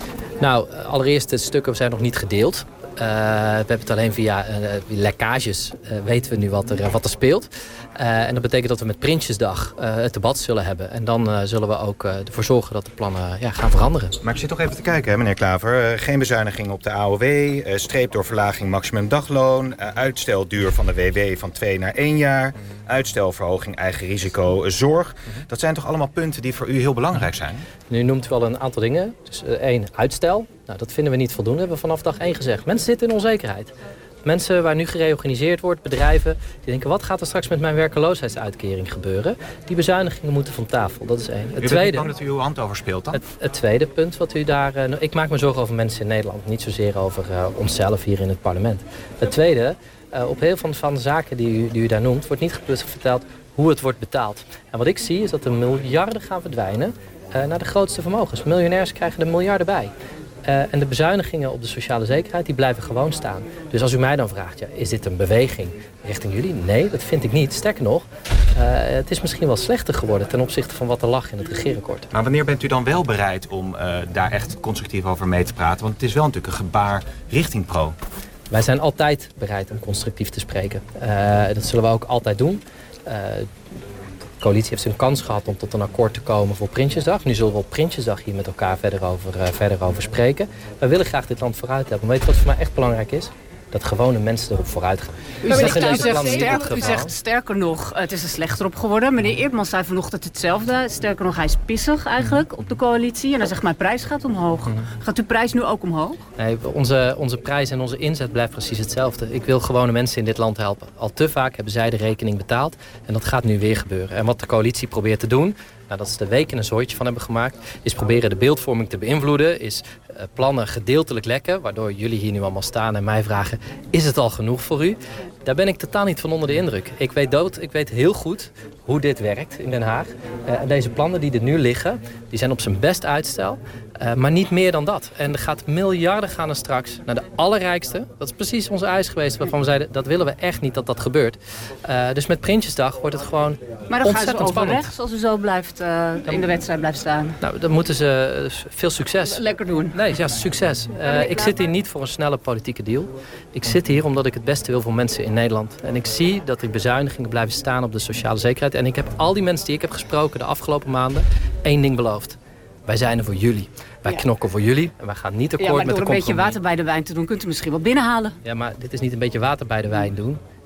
Nou, allereerst de stukken zijn nog niet gedeeld. Uh, we hebben het alleen via uh, lekkages uh, weten we nu wat er, uh, wat er speelt. Uh, en dat betekent dat we met Prinsjesdag uh, het debat zullen hebben. En dan uh, zullen we ook uh, ervoor zorgen dat de plannen uh, ja, gaan veranderen. Maar ik zit toch even te kijken, hè, meneer Klaver. Uh, geen bezuiniging op de A O W, uh, streep door verlaging maximum dagloon... Uh, uitstelduur van de W W van twee naar één jaar... Mm-hmm. uitstelverhoging eigen risico, uh, zorg. Mm-hmm. Dat zijn toch allemaal punten die voor u heel belangrijk zijn? Nu noemt u wel een aantal dingen. Dus uh, één, uitstel. Nou, dat vinden we niet voldoende, hebben we vanaf dag één gezegd. Mensen zitten in onzekerheid. Mensen waar nu gereorganiseerd wordt, bedrijven, die denken... wat gaat er straks met mijn werkloosheidsuitkering gebeuren? Die bezuinigingen moeten van tafel, dat is één. Het u tweede, bent bang dat u uw hand overspeelt dan? Het, het tweede punt wat u daar... Uh, ik maak me zorgen over mensen in Nederland, niet zozeer over uh, onszelf hier in het parlement. Het tweede, uh, op heel veel van de zaken die u, die u daar noemt... wordt niet verteld hoe het wordt betaald. En wat ik zie is dat er miljarden gaan verdwijnen uh, naar de grootste vermogens. Miljonairs krijgen er miljarden bij. Uh, en de bezuinigingen op de sociale zekerheid die blijven gewoon staan. Dus als u mij dan vraagt, ja, is dit een beweging richting jullie? Nee, dat vind ik niet. Sterker nog, uh, het is misschien wel slechter geworden... ten opzichte van wat er lag in het regeerakkoord. Maar wanneer bent u dan wel bereid om uh, daar echt constructief over mee te praten? Want het is wel natuurlijk een gebaar richting pro. Wij zijn altijd bereid om constructief te spreken. Uh, dat zullen we ook altijd doen. Uh, De coalitie heeft een kans gehad om tot een akkoord te komen voor Prinsjesdag. Nu zullen we op Prinsjesdag hier met elkaar verder over, uh, verder over spreken. Wij willen graag dit land vooruit hebben. Maar weet je wat voor mij echt belangrijk is? Dat gewone mensen erop vooruit gaan. U, u, zegt, u, zegt, sterker, u zegt sterker nog, het is er slechter op geworden. Meneer Eerdmans zei vanochtend hetzelfde. Sterker nog, hij is pissig eigenlijk op de coalitie. En hij zegt, mijn prijs gaat omhoog. Gaat uw prijs nu ook omhoog? Nee, onze, onze prijs en onze inzet blijft precies hetzelfde. Ik wil gewone mensen in dit land helpen. Al te vaak hebben zij de rekening betaald. En dat gaat nu weer gebeuren. En wat de coalitie probeert te doen... Nou, dat ze er weken een zooitje van hebben gemaakt... is proberen de beeldvorming te beïnvloeden... is uh, plannen gedeeltelijk lekken... waardoor jullie hier nu allemaal staan en mij vragen... is het al genoeg voor u? Daar ben ik totaal niet van onder de indruk. Ik weet, dood, ik weet heel goed hoe dit werkt in Den Haag. Uh, deze plannen die er nu liggen... die zijn op zijn best uitstel... Uh, maar niet meer dan dat. En er gaat miljarden gaan er straks naar de allerrijkste. Dat is precies onze eis geweest waarvan we zeiden... dat willen we echt niet dat dat gebeurt. Uh, dus met Prinsjesdag wordt het gewoon maar dan gaan ze over spannend. rechts als u zo blijft, uh, in de wedstrijd blijft staan. Nou, dan moeten ze uh, veel succes. Lekker doen. Nee, ja, succes. Uh, ik zit hier niet voor een snelle politieke deal. Ik zit hier omdat ik het beste wil voor mensen in Nederland. En ik zie dat die bezuinigingen blijven staan op de sociale zekerheid. En ik heb al die mensen die ik heb gesproken de afgelopen maanden... één ding beloofd. Wij zijn er voor jullie. Wij ja. knokken voor jullie en wij gaan niet akkoord ja, maar met de compromis. door een beetje water bij de wijn te doen kunt u misschien wel binnenhalen. Ja, maar dit is niet een beetje water bij de wijn doen.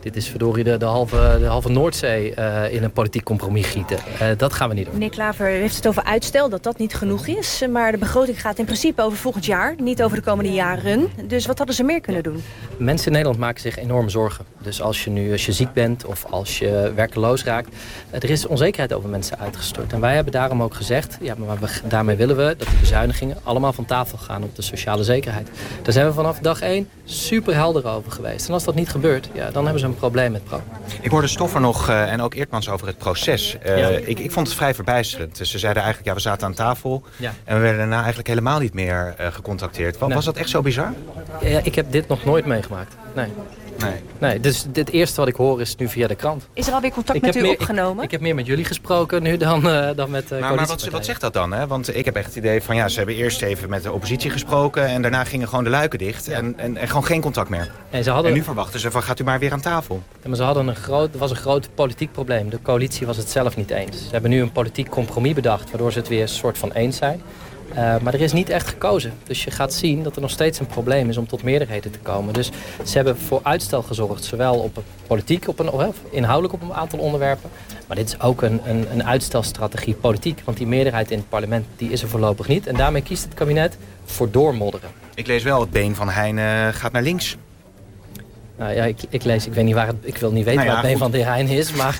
Dit is verdorie de, de, halve, de halve Noordzee uh, in een politiek compromis gieten. Uh, dat gaan we niet doen. Meneer Klaver heeft het over uitstel, dat dat niet genoeg is. Maar de begroting gaat in principe over volgend jaar, niet over de komende jaren. Dus wat hadden ze meer kunnen doen? Mensen in Nederland maken zich enorm zorgen. Dus als je nu als je ziek bent of als je werkeloos raakt, er is onzekerheid over mensen uitgestort. En wij hebben daarom ook gezegd, ja, maar we, daarmee willen we dat de bezuinigingen allemaal van tafel gaan op de sociale zekerheid. Daar zijn we vanaf dag één super helder over geweest. En als dat niet gebeurt, ja, dan hebben ze een probleem met Pro. Ik hoorde Stoffer nog uh, en ook Eertmans over het proces. Uh, ja. ik, ik vond het vrij verbijsterend. Ze zeiden eigenlijk, ja, we zaten aan tafel ja. en we werden daarna eigenlijk helemaal niet meer uh, gecontacteerd. Was, nee. was dat echt zo bizar? Ja, ik heb dit nog nooit meegemaakt. Nee. Nee. nee, dus het eerste wat ik hoor is nu via de krant. Is er alweer contact ik met u meer, opgenomen? Ik, ik heb meer met jullie gesproken nu dan, uh, dan met uh, Maar, maar wat, wat zegt dat dan? Hè? Want ik heb echt het idee van, ja, ze hebben eerst even met de oppositie gesproken en daarna gingen gewoon de luiken dicht. Ja. En, en, en gewoon geen contact meer. En, ze hadden... en nu verwachten ze van, gaat u maar weer aan tafel. Ja, maar ze hadden een groot, er was een groot politiek probleem. De coalitie was het zelf niet eens. Ze hebben nu een politiek compromis bedacht, waardoor ze het weer een soort van eens zijn. Uh, maar er is niet echt gekozen. Dus je gaat zien dat er nog steeds een probleem is om tot meerderheden te komen. Dus ze hebben voor uitstel gezorgd. Zowel op politiek, op een, of inhoudelijk op een aantal onderwerpen. Maar dit is ook een, een, een uitstelstrategie politiek. Want die meerderheid in het parlement die is er voorlopig niet. En daarmee kiest het kabinet voor doormodderen. Ik lees wel, het been van Heijn gaat naar links. Nou ja, ik, ik lees, ik weet niet waar het, ik wil niet weten nou ja, waar het been van de heer Heijn is, maar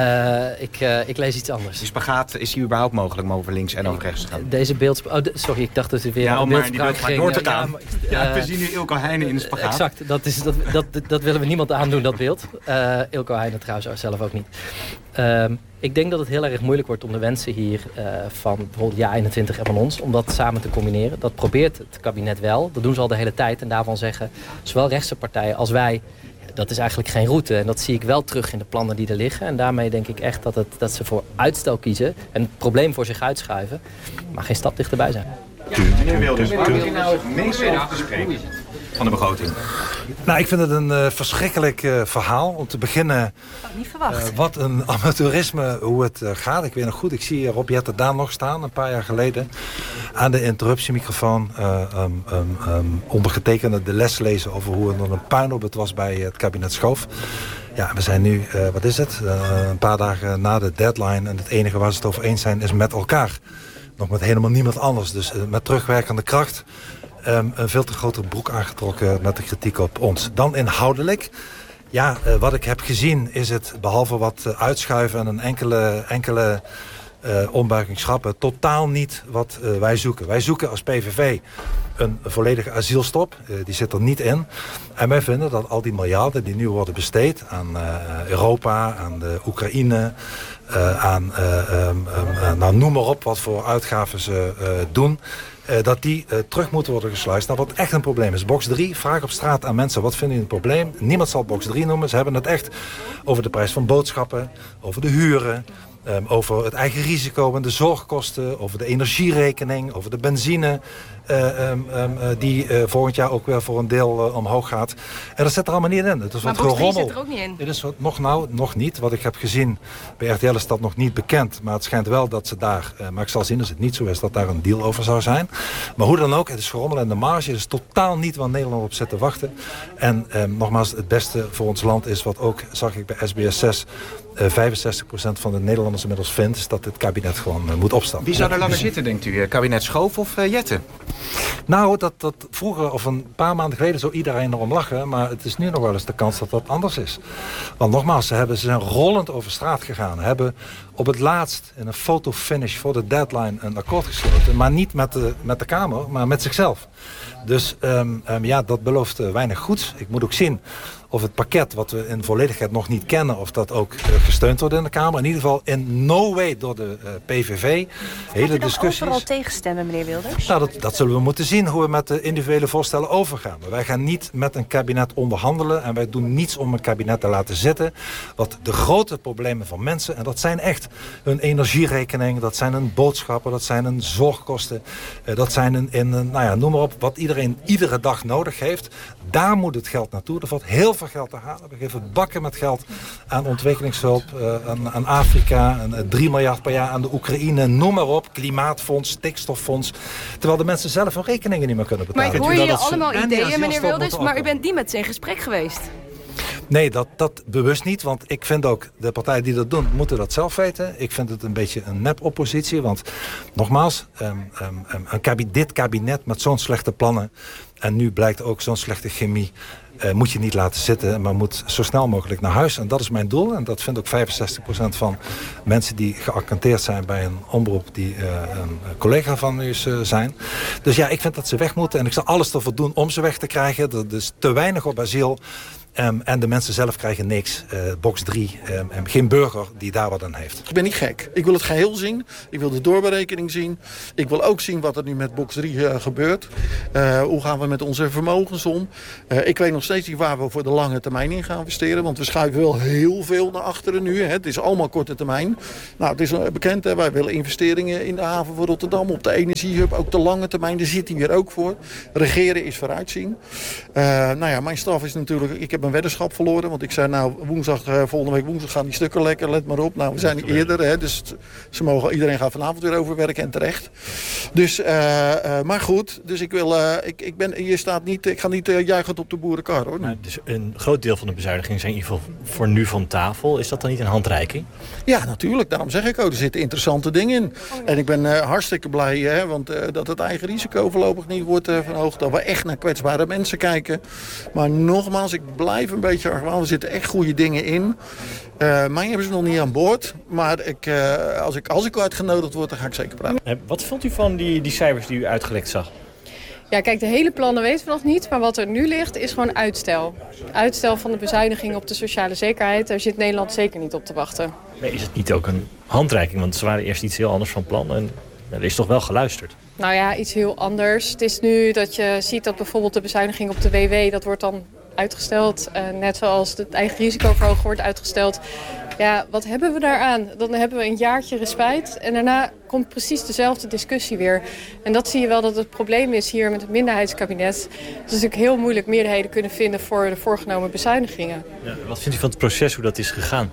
uh, ik, uh, ik lees iets anders. Die spagaat, is die überhaupt mogelijk om over links en over rechts te gaan? Deze beeld, oh, de, sorry, ik dacht dat het weer ja, een beeldspraak ging. Door te gaan. Ja, ja, uh, we zien nu Ilko Heijnen in de spagaat. Exact, dat, is, dat, dat, dat willen we niemand aandoen, dat beeld. Uh, Ilko Heijnen trouwens zelf ook niet. Uh, ik denk dat het heel erg moeilijk wordt om de wensen hier uh, van bijvoorbeeld Ja eenentwintig en van ons, om dat samen te combineren. Dat probeert het kabinet wel, dat doen ze al de hele tijd. En daarvan zeggen zowel rechtse partijen als wij, dat is eigenlijk geen route. En dat zie ik wel terug in de plannen die er liggen. En daarmee denk ik echt dat, het, dat ze voor uitstel kiezen en het probleem voor zich uitschuiven, maar geen stap dichterbij zijn. Ja, meneer Wilders, waar wil je nou het meest over te spreken van de begroting? Nou, ik vind het een uh, verschrikkelijk uh, verhaal. Om te beginnen, niet verwacht. Uh, wat een amateurisme, hoe het uh, gaat. Ik weet nog goed, ik zie Rob Jetten daar nog staan, een paar jaar geleden. Aan de interruptiemicrofoon, uh, um, um, um, ondergetekende de les lezen over hoe er een puinhoop het was bij het kabinet Schoof. Ja, we zijn nu, uh, wat is het, uh, een paar dagen na de deadline. En het enige waar ze het over eens zijn is met elkaar. Nog met helemaal niemand anders. Dus uh, met terugwerkende kracht um, een veel te grotere broek aangetrokken met de kritiek op ons. Dan inhoudelijk. Ja, uh, wat ik heb gezien is het, behalve wat uh, uitschuiven en een enkele, enkele uh, ombuiging schrappen, totaal niet wat uh, wij zoeken. Wij zoeken als P V V een volledige asielstop. Uh, die zit er niet in. En wij vinden dat al die miljarden die nu worden besteed aan uh, Europa, aan de Oekraïne, Uh, aan, uh, um, um, nou, noem maar op wat voor uitgaven ze uh, doen, uh, dat die uh, terug moeten worden gesluist naar wat echt een probleem is. Box drie, vraag op straat aan mensen, wat vinden jullie een probleem? Niemand zal box drie noemen, ze hebben het echt over de prijs van boodschappen, over de huren, um, over het eigen risico en de zorgkosten, over de energierekening, over de benzine, Uh, um, um, uh, die uh, volgend jaar ook weer voor een deel uh, omhoog gaat. En dat zit er allemaal niet in. Het is maar wat gerommel. zit er ook niet in. Dit is wat, nog, nou, nog niet. Wat ik heb gezien bij R T L is dat nog niet bekend. Maar het schijnt wel dat ze daar, uh, maar ik zal zien als het niet zo is, dat daar een deal over zou zijn. Maar hoe dan ook, het is gerommel en de marge. Het is totaal niet waar Nederland op zit te wachten. En um, nogmaals, het beste voor ons land is wat ook, zag ik bij S B S zes, Uh, vijfenzestig procent van de Nederlanders inmiddels vindt, is dat het kabinet gewoon uh, moet opstappen. Wie zou er langer zitten, denkt u? Kabinet Schoof of uh, Jetten? Nou, dat, dat vroeger of een paar maanden geleden zou iedereen erom lachen, maar het is nu nog wel eens de kans dat dat anders is. Want nogmaals, ze, hebben, ze zijn rollend over straat gegaan, hebben op het laatst in een fotofinish voor de deadline een akkoord gesloten, maar niet met de, met de Kamer, maar met zichzelf. Dus um, um, ja, dat belooft uh, weinig goeds. Ik moet ook zien of het pakket wat we in volledigheid nog niet kennen, of dat ook uh, gesteund wordt in de Kamer. In ieder geval in no way door de uh, P V V. Hele Gaat u discussies. overal tegenstemmen, meneer Wilders? Nou, dat, dat zullen we moeten zien, hoe we met de individuele voorstellen overgaan. Maar wij gaan niet met een kabinet onderhandelen en wij doen niets om een kabinet te laten zitten. Wat de grote problemen van mensen, en dat zijn echt hun energierekening, dat zijn hun boodschappen, dat zijn hun zorgkosten, uh, dat zijn een, in, uh, nou ja, noem maar op, wat iedereen iedere dag nodig heeft. Daar moet het geld naartoe. Er valt heel veel geld te halen. We geven bakken met geld aan ontwikkelingshulp, uh, aan, aan Afrika, en, uh, drie miljard per jaar aan de Oekraïne, noem maar op, klimaatfonds, stikstoffonds. Terwijl de mensen zelf hun rekeningen niet meer kunnen betalen. Maar ik hoor hier allemaal ideeën, meneer Wilders, maar u bent niet met ze in gesprek geweest. Nee, dat, dat bewust niet. Want ik vind ook, de partijen die dat doen, moeten dat zelf weten. Ik vind het een beetje een nep-oppositie. Want nogmaals, um, um, een kabinet, dit kabinet met zo'n slechte plannen... en nu blijkt ook zo'n slechte chemie... Uh, moet je niet laten zitten, maar moet zo snel mogelijk naar huis. En dat is mijn doel. En dat vindt ook vijfenzestig procent van mensen die geaccenteerd zijn bij een omroep die uh, een collega van u uh, zijn. Dus ja, ik vind dat ze weg moeten. En ik zal alles ervoor doen om ze weg te krijgen. Er is te weinig op asiel. Um, en de mensen zelf krijgen niks. Uh, box drie. Um, en geen burger die daar wat aan heeft. Ik ben niet gek. Ik wil het geheel zien. Ik wil de doorberekening zien. Ik wil ook zien wat er nu met box drie uh, gebeurt. Uh, hoe gaan we met onze vermogens om? Uh, ik weet nog steeds niet waar we voor de lange termijn in gaan investeren. Want we schuiven wel heel veel naar achteren nu. Hè. Het is allemaal korte termijn. Nou, het is bekend. Hè. Wij willen investeringen in de haven van Rotterdam. Op de energiehub. Ook de lange termijn. Daar zit hij weer ook voor. Regeren is vooruitzien. Uh, nou ja, mijn straf is natuurlijk... Ik heb een weddenschap verloren. Want ik zei, nou, woensdag, uh, volgende week woensdag gaan die stukken lekker, let maar op. Nou, we zijn niet eerder, hè, dus ze mogen, iedereen gaat vanavond weer overwerken en terecht. Dus, uh, uh, maar goed, dus ik wil, uh, ik, ik ben, je staat niet, ik ga niet uh, juichend op de boerenkar, hoor. Nou, dus een groot deel van de bezuinigingen zijn in ieder geval voor nu van tafel. Is dat dan niet een handreiking? Ja, natuurlijk. Daarom zeg ik ook, er zitten interessante dingen in. En ik ben uh, hartstikke blij, hè, want uh, dat het eigen risico voorlopig niet wordt uh, verhoogd. Dat we echt naar kwetsbare mensen kijken. Maar nogmaals, ik blijf een beetje argwaan. Er zitten echt goede dingen in. Uh, mij hebben ze nog niet aan boord. Maar ik, uh, als, ik, als ik uitgenodigd word, dan ga ik zeker praten. Wat vond u van die, die cijfers die u uitgelekt zag? Ja, kijk, de hele plannen weten we nog niet. Maar wat er nu ligt, is gewoon uitstel. Uitstel van de bezuiniging op de sociale zekerheid. Daar zit Nederland zeker niet op te wachten. Maar is het niet ook een handreiking? Want ze waren eerst iets heel anders van plan. En er is toch wel geluisterd? Nou ja, iets heel anders. Het is nu dat je ziet dat bijvoorbeeld de bezuiniging op de W W... dat wordt dan uitgesteld. Uh, net zoals het eigen risicoverhoging wordt uitgesteld. Ja, wat hebben we daaraan? Dan hebben we een jaartje respijt. En daarna komt precies dezelfde discussie weer. En dat zie je wel dat het probleem is hier met het minderheidskabinet. Het is natuurlijk heel moeilijk meerderheden kunnen vinden voor de voorgenomen bezuinigingen. Ja, wat vindt u van het proces, hoe dat is gegaan?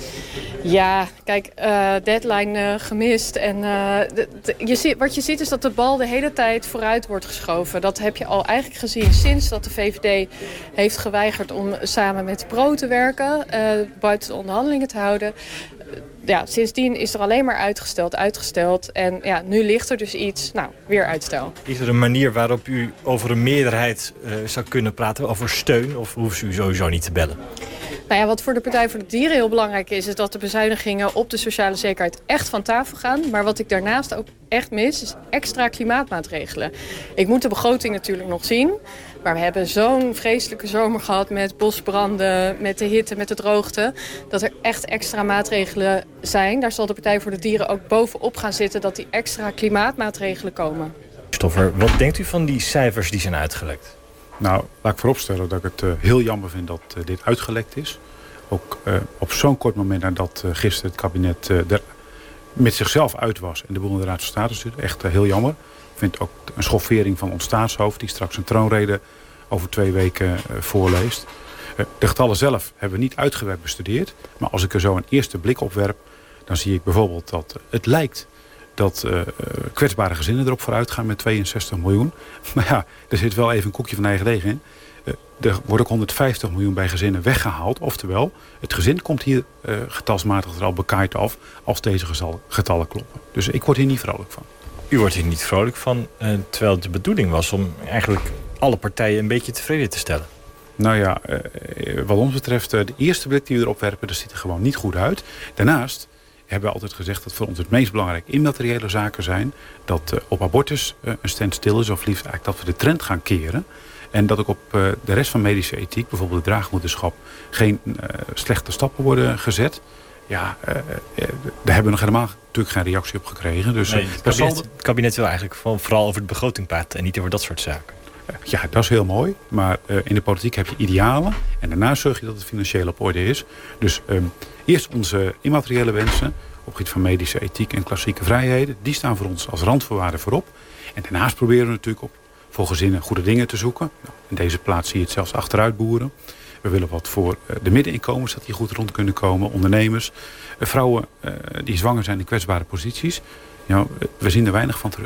Ja, kijk, uh, deadline uh, gemist. En uh, de, de, je ziet, wat je ziet is dat de bal de hele tijd vooruit wordt geschoven. Dat heb je al eigenlijk gezien sinds dat de V V D heeft geweigerd om samen met Pro te werken. Uh, buiten de onderhandelingen te houden. Uh, ja, sindsdien is er alleen maar uitgesteld, uitgesteld. En ja, nu ligt er dus iets, nou, weer uitstel. Is er een manier waarop u over een meerderheid uh, zou kunnen praten, over steun? Of hoeft u sowieso niet te bellen? Nou ja, wat voor de Partij voor de Dieren heel belangrijk is... is dat de bezuinigingen op de sociale zekerheid echt van tafel gaan. Maar wat ik daarnaast ook echt mis, is extra klimaatmaatregelen. Ik moet de begroting natuurlijk nog zien. Maar we hebben zo'n vreselijke zomer gehad met bosbranden... met de hitte, met de droogte... dat er echt extra maatregelen zijn. Daar zal de Partij voor de Dieren ook bovenop gaan zitten... dat die extra klimaatmaatregelen komen. Stoffer, wat denkt u van die cijfers die zijn uitgelekt? Nou, laat ik vooropstellen dat ik het uh, heel jammer vind dat uh, dit uitgelekt is. Ook uh, op zo'n kort moment nadat uh, gisteren het kabinet uh, er met zichzelf uit was... en de boel in de Raad van State stuurde. Echt uh, heel jammer. Ik vind ook een schoffering van ons staatshoofd... die straks een troonrede over twee weken uh, voorleest. Uh, de getallen zelf hebben we niet uitgebreid bestudeerd. Maar als ik er zo een eerste blik op werp... dan zie ik bijvoorbeeld dat uh, het lijkt... dat uh, kwetsbare gezinnen erop vooruit gaan met tweeënzestig miljoen. Maar ja, er zit wel even een koekje van eigen deeg in. Uh, er wordt ook honderdvijftig miljoen bij gezinnen weggehaald. Oftewel, het gezin komt hier uh, getalsmatig er al bekaaid af... als deze getallen kloppen. Dus ik word hier niet vrolijk van. U wordt hier niet vrolijk van, uh, terwijl het de bedoeling was... om eigenlijk alle partijen een beetje tevreden te stellen. Nou ja, uh, wat ons betreft, uh, de eerste blik die we erop werpen... dat ziet er gewoon niet goed uit. Daarnaast... hebben we altijd gezegd dat voor ons het meest belangrijke immateriële zaken zijn. Dat uh, op abortus uh, een standstill is, of liefst eigenlijk dat we de trend gaan keren. En dat ook op uh, de rest van medische ethiek, bijvoorbeeld het draagmoederschap, geen uh, slechte stappen worden gezet. Ja, uh, uh, daar hebben we nog helemaal natuurlijk geen reactie op gekregen. Dus, nee, het, kabinet, het kabinet wil eigenlijk vooral over de begroting praten en niet over dat soort zaken. Ja, dat is heel mooi. Maar uh, in de politiek heb je idealen. En daarna zorg je dat het financieel op orde is. Dus um, eerst onze immateriële wensen. Op het gebied van medische ethiek en klassieke vrijheden. Die staan voor ons als randvoorwaarden voorop. En daarnaast proberen we natuurlijk op, voor gezinnen goede dingen te zoeken. Nou, in deze plaats zie je het zelfs achteruit boeren. We willen wat voor uh, de middeninkomens, dat die goed rond kunnen komen. Ondernemers, uh, vrouwen uh, die zwanger zijn in kwetsbare posities. Ja, we zien er weinig van terug.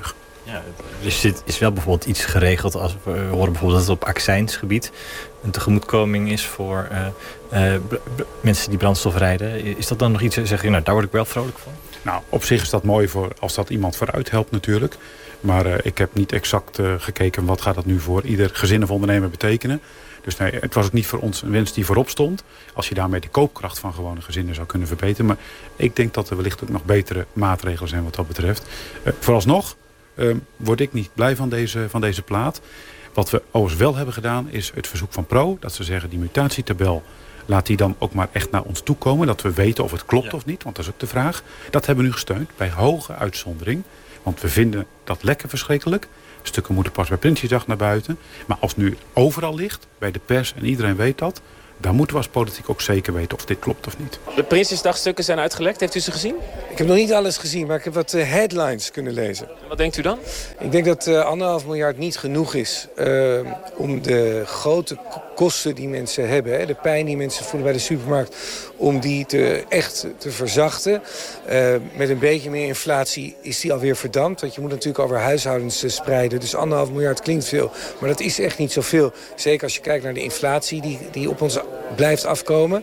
Ja, dus dit is wel bijvoorbeeld iets geregeld. Als we horen bijvoorbeeld dat het op accijnsgebied een tegemoetkoming is voor uh, uh, mensen die brandstof rijden. Is dat dan nog iets, zeg je, nou, daar word ik wel vrolijk van? Nou, op zich is dat mooi voor als dat iemand vooruit helpt natuurlijk. Maar uh, ik heb niet exact uh, gekeken wat gaat dat nu voor ieder gezin of ondernemer betekenen. Dus nee, het was ook niet voor ons een wens die voorop stond. Als je daarmee de koopkracht van gewone gezinnen zou kunnen verbeteren. Maar ik denk dat er wellicht ook nog betere maatregelen zijn wat dat betreft. Uh, vooralsnog uh, word ik niet blij van deze, van deze plaat. Wat we overigens wel hebben gedaan is het verzoek van Pro. Dat ze zeggen die mutatietabel, laat die dan ook maar echt naar ons toe komen. Dat we weten of het klopt ja. of niet, want dat is ook de vraag. Dat hebben we nu gesteund bij hoge uitzondering. Want we vinden dat lekker verschrikkelijk. Stukken moeten pas bij Prinsjesdag naar buiten. Maar als het nu overal ligt, bij de pers en iedereen weet dat, dan moeten we als politiek ook zeker weten of dit klopt of niet. De Prinsjesdagstukken zijn uitgelekt. Heeft u ze gezien? Ik heb nog niet alles gezien, maar ik heb wat uh, headlines kunnen lezen. Wat denkt u dan? Ik denk dat uh, anderhalf miljard niet genoeg is uh, om de grote kosten die mensen hebben, hè, de pijn die mensen voelen bij de supermarkt, om die te, echt te verzachten. Uh, met een beetje meer inflatie is die alweer verdampt. Want je moet natuurlijk over huishoudens uh, spreiden. Dus anderhalf miljard klinkt veel, maar dat is echt niet zoveel. Zeker als je kijkt naar de inflatie die, die op ons blijft afkomen.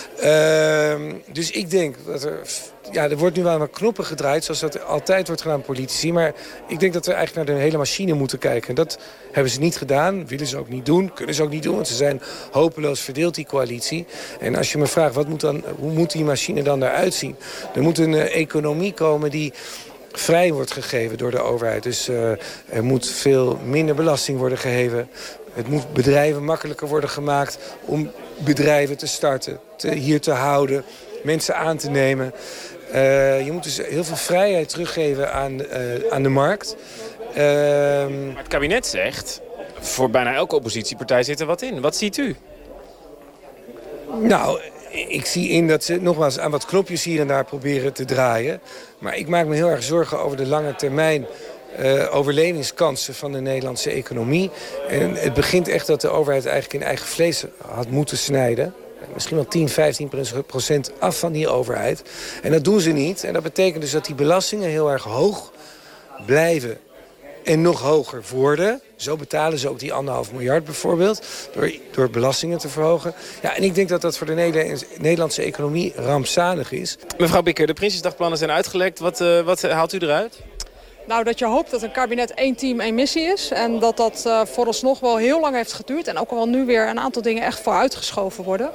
Uh, dus ik denk dat er... Ja, er wordt nu wel aan knoppen gedraaid, zoals dat altijd wordt gedaan door politici. Maar ik denk dat we eigenlijk naar de hele machine moeten kijken. En dat hebben ze niet gedaan, willen ze ook niet doen, kunnen ze ook niet doen. Want ze zijn hopeloos verdeeld, die coalitie. En als je me vraagt, wat moet dan, hoe moet die machine dan eruit zien? Er moet een uh, economie komen die vrij wordt gegeven door de overheid. Dus uh, er moet veel minder belasting worden geheven. Het moet bedrijven makkelijker worden gemaakt om bedrijven te starten, te, hier te houden, mensen aan te nemen. Uh, je moet dus heel veel vrijheid teruggeven aan, uh, aan de markt. Uh, maar het kabinet zegt, voor bijna elke oppositiepartij zit er wat in. Wat ziet u? Nou, ik zie in dat ze nogmaals aan wat knopjes hier en daar proberen te draaien. Maar ik maak me heel erg zorgen over de lange termijn Uh, overlevingskansen van de Nederlandse economie. En het begint echt dat de overheid eigenlijk in eigen vlees had moeten snijden. Misschien wel tien, vijftien procent af van die overheid. En dat doen ze niet. En dat betekent dus dat die belastingen heel erg hoog blijven. En nog hoger worden. Zo betalen ze ook die anderhalf miljard bijvoorbeeld. Door, door belastingen te verhogen. Ja, en ik denk dat dat voor de Nederlandse economie rampzalig is. Mevrouw Bikker, de Prinsjesdagplannen zijn uitgelekt. Wat, uh, wat haalt u eruit? Nou, dat je hoopt dat een kabinet één team, één missie is. En dat dat uh, vooralsnog wel heel lang heeft geduurd. En ook al nu weer een aantal dingen echt vooruitgeschoven worden.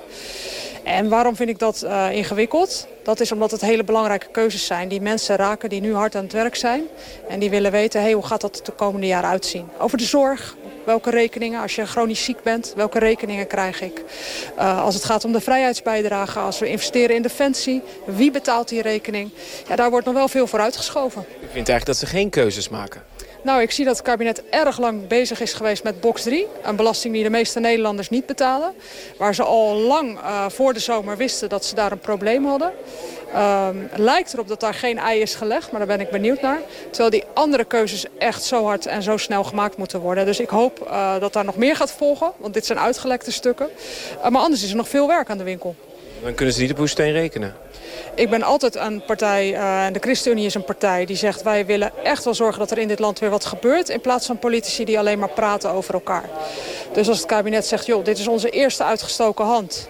En waarom vind ik dat uh, ingewikkeld? Dat is omdat het hele belangrijke keuzes zijn die mensen raken die nu hard aan het werk zijn. En die willen weten, hey, hoe gaat dat de komende jaren uitzien? Over de zorg. Welke rekeningen, als je chronisch ziek bent, welke rekeningen krijg ik? Uh, als het gaat om de vrijheidsbijdrage, als we investeren in defensie, wie betaalt die rekening? Ja, daar wordt nog wel veel voor uitgeschoven. U vindt eigenlijk dat ze geen keuzes maken? Nou, ik zie dat het kabinet erg lang bezig is geweest met box drie. Een belasting die de meeste Nederlanders niet betalen. Waar ze al lang uh, voor de zomer wisten dat ze daar een probleem hadden. Uh, lijkt erop dat daar geen ei is gelegd, maar daar ben ik benieuwd naar. Terwijl die andere keuzes echt zo hard en zo snel gemaakt moeten worden. Dus ik hoop uh, dat daar nog meer gaat volgen, want dit zijn uitgelekte stukken. Uh, maar anders is er nog veel werk aan de winkel. Dan kunnen ze niet op uw steen rekenen. Ik ben altijd een partij, uh, en de ChristenUnie is een partij die zegt, wij willen echt wel zorgen dat er in dit land weer wat gebeurt. In plaats van politici die alleen maar praten over elkaar. Dus als het kabinet zegt, joh, dit is onze eerste uitgestoken hand.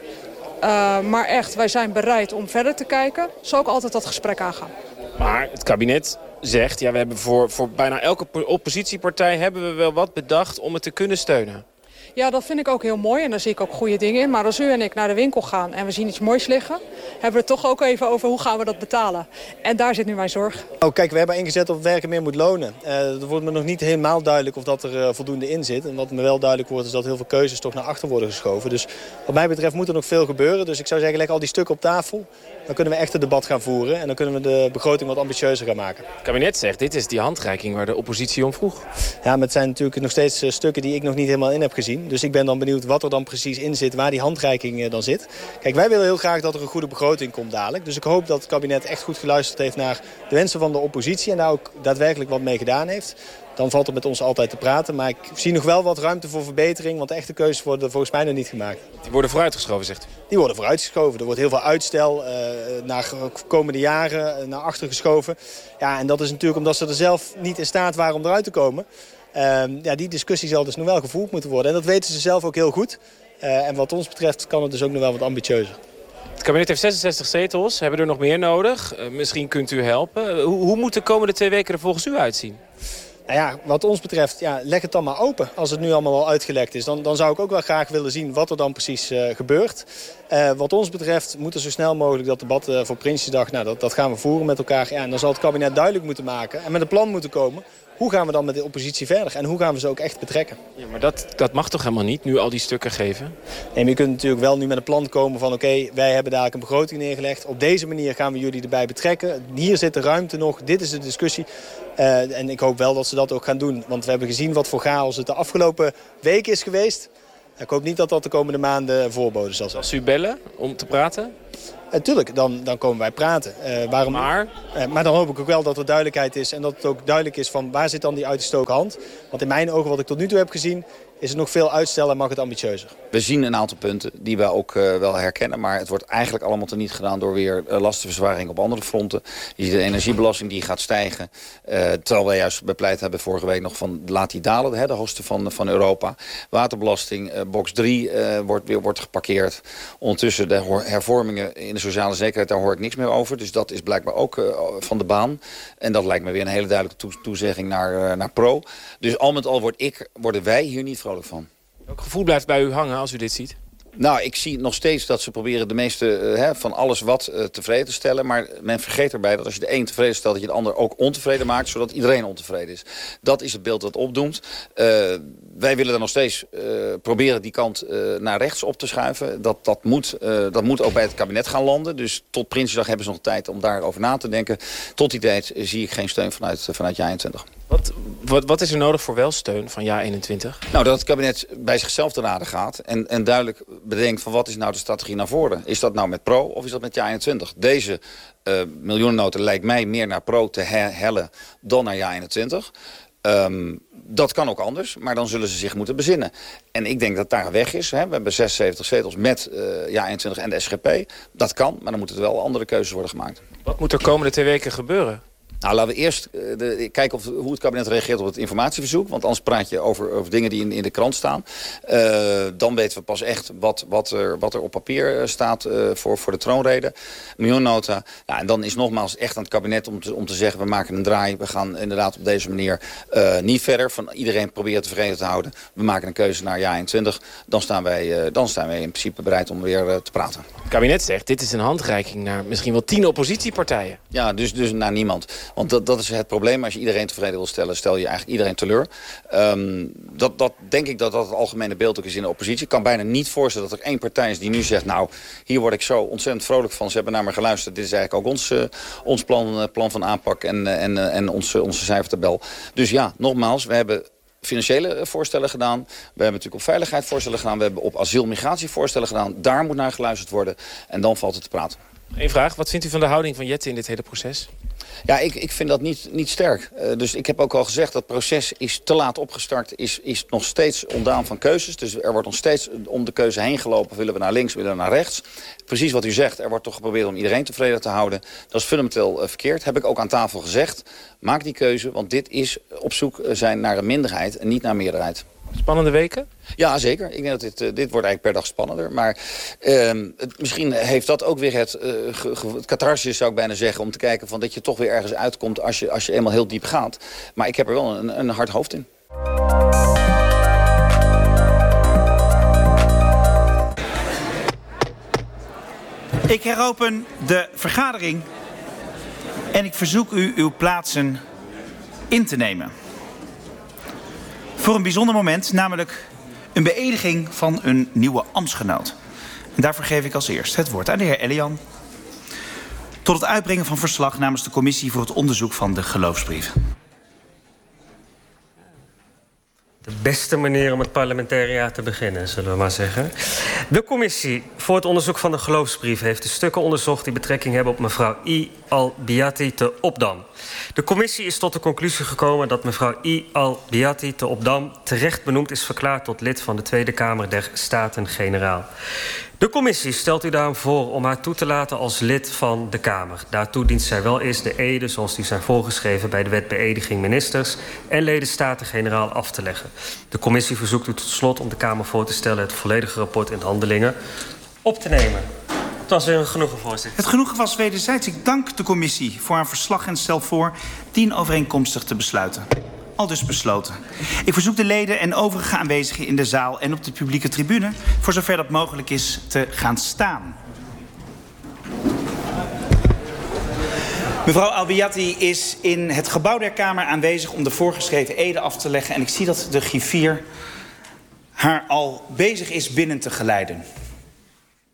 Uh, maar echt, wij zijn bereid om verder te kijken. Zal ik altijd dat gesprek aangaan. Maar het kabinet zegt, ja, we hebben voor, voor bijna elke oppositiepartij hebben we wel wat bedacht om het te kunnen steunen. Ja, dat vind ik ook heel mooi en daar zie ik ook goede dingen in. Maar als u en ik naar de winkel gaan en we zien iets moois liggen, hebben we het toch ook even over hoe gaan we dat betalen. En daar zit nu mijn zorg. Oh, kijk, we hebben ingezet op werken meer moet lonen. Uh, er wordt me nog niet helemaal duidelijk of dat er uh, voldoende in zit. En wat me wel duidelijk wordt is dat heel veel keuzes toch naar achter worden geschoven. Dus wat mij betreft moet er nog veel gebeuren. Dus ik zou zeggen, leg al die stukken op tafel. Dan kunnen we echt een debat gaan voeren en dan kunnen we de begroting wat ambitieuzer gaan maken. Het kabinet zegt, dit is die handreiking waar de oppositie om vroeg. Ja, maar het zijn natuurlijk nog steeds uh, stukken die ik nog niet helemaal in heb gezien. zien. Dus ik ben dan benieuwd wat er dan precies in zit, waar die handreiking uh, dan zit. Kijk, wij willen heel graag dat er een goede begroting komt dadelijk. Dus ik hoop dat het kabinet echt goed geluisterd heeft naar de wensen van de oppositie en daar ook daadwerkelijk wat mee gedaan heeft. Dan valt het met ons altijd te praten. Maar ik zie nog wel wat ruimte voor verbetering, want de echte keuzes worden volgens mij nog niet gemaakt. Die worden vooruitgeschoven, zegt u? Die worden vooruitgeschoven. Er wordt heel veel uitstel uh, naar komende jaren, uh, naar achter geschoven. Ja, en dat is natuurlijk omdat ze er zelf niet in staat waren om eruit te komen. Uh, ja, die discussie zal dus nog wel gevoerd moeten worden. En dat weten ze zelf ook heel goed. Uh, en wat ons betreft kan het dus ook nog wel wat ambitieuzer. Het kabinet heeft zesenzestig zetels. Hebben er nog meer nodig? Uh, misschien kunt u helpen. Uh, hoe, hoe moet de komende twee weken er volgens u uitzien? Nou ja, wat ons betreft, ja, leg het dan maar open. Als het nu allemaal al uitgelekt is, dan, dan zou ik ook wel graag willen zien wat er dan precies uh, gebeurt. Uh, wat ons betreft moet er zo snel mogelijk dat debat uh, voor Prinsjesdag, nou, dat, dat gaan we voeren met elkaar. Ja, en dan zal het kabinet duidelijk moeten maken en met een plan moeten komen. Hoe gaan we dan met de oppositie verder en hoe gaan we ze ook echt betrekken? Ja, maar dat, dat mag toch helemaal niet, nu al die stukken geven? Nee, maar je kunt natuurlijk wel nu met een plan komen van oké, okay, wij hebben dadelijk een begroting neergelegd. Op deze manier gaan we jullie erbij betrekken. Hier zit de ruimte nog, dit is de discussie. Uh, en ik hoop wel dat ze dat ook gaan doen. Want we hebben gezien wat voor chaos het de afgelopen week is geweest. Ik hoop niet dat dat de komende maanden voorbode zal zijn. Als u bellen om te praten? Natuurlijk, uh, dan, dan komen wij praten. Uh, waarom? Maar? Uh, maar dan hoop ik ook wel dat er duidelijkheid is. En dat het ook duidelijk is van waar zit dan die uitgestoken hand. Want in mijn ogen, wat ik tot nu toe heb gezien, is er nog veel uitstel en mag het ambitieuzer. We zien een aantal punten die we ook uh, wel herkennen. Maar het wordt eigenlijk allemaal teniet gedaan door weer uh, lastenverzwaring op andere fronten. Je ziet de energiebelasting die gaat stijgen. Uh, terwijl wij juist bepleit hebben vorige week nog van laat die dalen. Hè, de hoogste van, van Europa. Waterbelasting, uh, box drie uh, wordt weer wordt geparkeerd. Ondertussen de hervormingen in de sociale zekerheid, daar hoor ik niks meer over. Dus dat is blijkbaar ook uh, van de baan. En dat lijkt me weer een hele duidelijke toe toezegging naar, uh, naar Pro. Dus al met al word ik, worden wij hier niet vrolijk van. Welk gevoel blijft bij u hangen als u dit ziet? Nou, ik zie nog steeds dat ze proberen de meeste uh, hè, van alles wat uh, tevreden te stellen. Maar men vergeet erbij dat als je de een tevreden stelt, dat je de ander ook ontevreden maakt, zodat iedereen ontevreden is. Dat is het beeld dat opdoemt. Uh, wij willen dan nog steeds uh, proberen die kant uh, naar rechts op te schuiven. Dat, dat, moet, uh, dat moet ook bij het kabinet gaan landen. Dus tot Prinsjesdag hebben ze nog tijd om daarover na te denken. Tot die tijd uh, zie ik geen steun vanuit, uh, vanuit Ja eenentwintig. Wat, wat, wat is er nodig voor wel steun van Ja eenentwintig? Nou, dat het kabinet bij zichzelf te raden gaat en, en duidelijk bedenkt van wat is nou de strategie naar voren. Is dat nou met Pro of is dat met Ja eenentwintig? Deze uh, miljoenennota lijkt mij meer naar Pro te hellen dan naar Ja eenentwintig. Um, dat kan ook anders, maar dan zullen ze zich moeten bezinnen. En ik denk dat daar een weg is. Hè. We hebben zesenzeventig zetels met uh, Ja eenentwintig en de S G P. Dat kan, maar dan moeten er wel andere keuzes worden gemaakt. Wat moet er komende twee weken gebeuren? Nou, laten we eerst uh, de, kijken of, hoe het kabinet reageert op het informatieverzoek. Want anders praat je over, over dingen die in, in de krant staan. Uh, dan weten we pas echt wat, wat, er, wat er op papier staat uh, voor, voor de troonrede. Miljoennota. Nou, en dan is nogmaals echt aan het kabinet om te, om te zeggen, we maken een draai. We gaan inderdaad op deze manier uh, niet verder. Van iedereen proberen tevreden te houden. We maken een keuze naar Ja eenentwintig. Dan staan wij, uh, dan staan wij in principe bereid om weer uh, te praten. Het kabinet zegt, dit is een handreiking naar misschien wel tien oppositiepartijen. Ja, dus, dus naar niemand. Want dat, dat is het probleem. Als je iedereen tevreden wil stellen, stel je eigenlijk iedereen teleur. Um, dat, dat denk ik dat dat het algemene beeld ook is in de oppositie. Ik kan bijna niet voorstellen dat er één partij is die nu zegt, nou, hier word ik zo ontzettend vrolijk van. Ze hebben naar me geluisterd. Dit is eigenlijk ook ons, uh, ons plan, uh, plan van aanpak en, uh, en, uh, en onze, onze cijfertabel. Dus ja, nogmaals, we hebben financiële voorstellen gedaan. We hebben natuurlijk op veiligheid voorstellen gedaan. We hebben op asiel- migratie voorstellen gedaan. Daar moet naar geluisterd worden. En dan valt het te praten. Eén vraag. Wat vindt u van de houding van Jette in dit hele proces? Ja, ik, ik vind dat niet, niet sterk. Uh, dus ik heb ook al gezegd dat het proces is te laat opgestart. Is, is nog steeds ontdaan van keuzes. Dus er wordt nog steeds om de keuze heen gelopen. Willen we naar links, willen we naar rechts? Precies wat u zegt. Er wordt toch geprobeerd om iedereen tevreden te houden. Dat is fundamenteel uh, verkeerd. Heb ik ook aan tafel gezegd. Maak die keuze, want dit is op zoek zijn naar een minderheid en niet naar meerderheid. Spannende weken? Ja, zeker. Ik denk dat dit, uh, dit wordt eigenlijk per dag spannender. Maar uh, het, misschien heeft dat ook weer het, uh, ge, ge, het catharsis, zou ik bijna zeggen, om te kijken van dat je toch weer ergens uitkomt als je, als je eenmaal heel diep gaat. Maar ik heb er wel een, een hard hoofd in. Ik heropen de vergadering en ik verzoek u uw plaatsen in te nemen. Voor een bijzonder moment, namelijk een beëdiging van een nieuwe ambtsgenoot. En daarvoor geef ik als eerst het woord aan de heer Elian. Tot het uitbrengen van verslag namens de commissie voor het onderzoek van de geloofsbrieven. De beste manier om het parlementaire jaar te beginnen, zullen we maar zeggen. De commissie voor het onderzoek van de geloofsbrief heeft de stukken onderzocht die betrekking hebben op mevrouw I. Al-Biati te Opdam. De commissie is tot de conclusie gekomen dat mevrouw I. Al-Biati te Opdam terecht benoemd is verklaard tot lid van de Tweede Kamer der Staten-Generaal. De commissie stelt u daarom voor om haar toe te laten als lid van de Kamer. Daartoe dient zij wel eerst de ede, zoals die zijn voorgeschreven bij de wet beëdiging ministers en leden Staten-Generaal af te leggen. De commissie verzoekt u tot slot om de Kamer voor te stellen het volledige rapport in handelingen op te nemen. Het was weer een genoegen, voorzitter. Het genoegen was wederzijds. Ik dank de commissie voor haar verslag en stel voor dienovereenkomstig te besluiten. Al dus besloten. Ik verzoek de leden en overige aanwezigen in de zaal en op de publieke tribune, voor zover dat mogelijk is, te gaan staan. Mevrouw Al-Biati is in het gebouw der Kamer aanwezig om de voorgeschreven ede af te leggen. En ik zie dat de griffier haar al bezig is binnen te geleiden.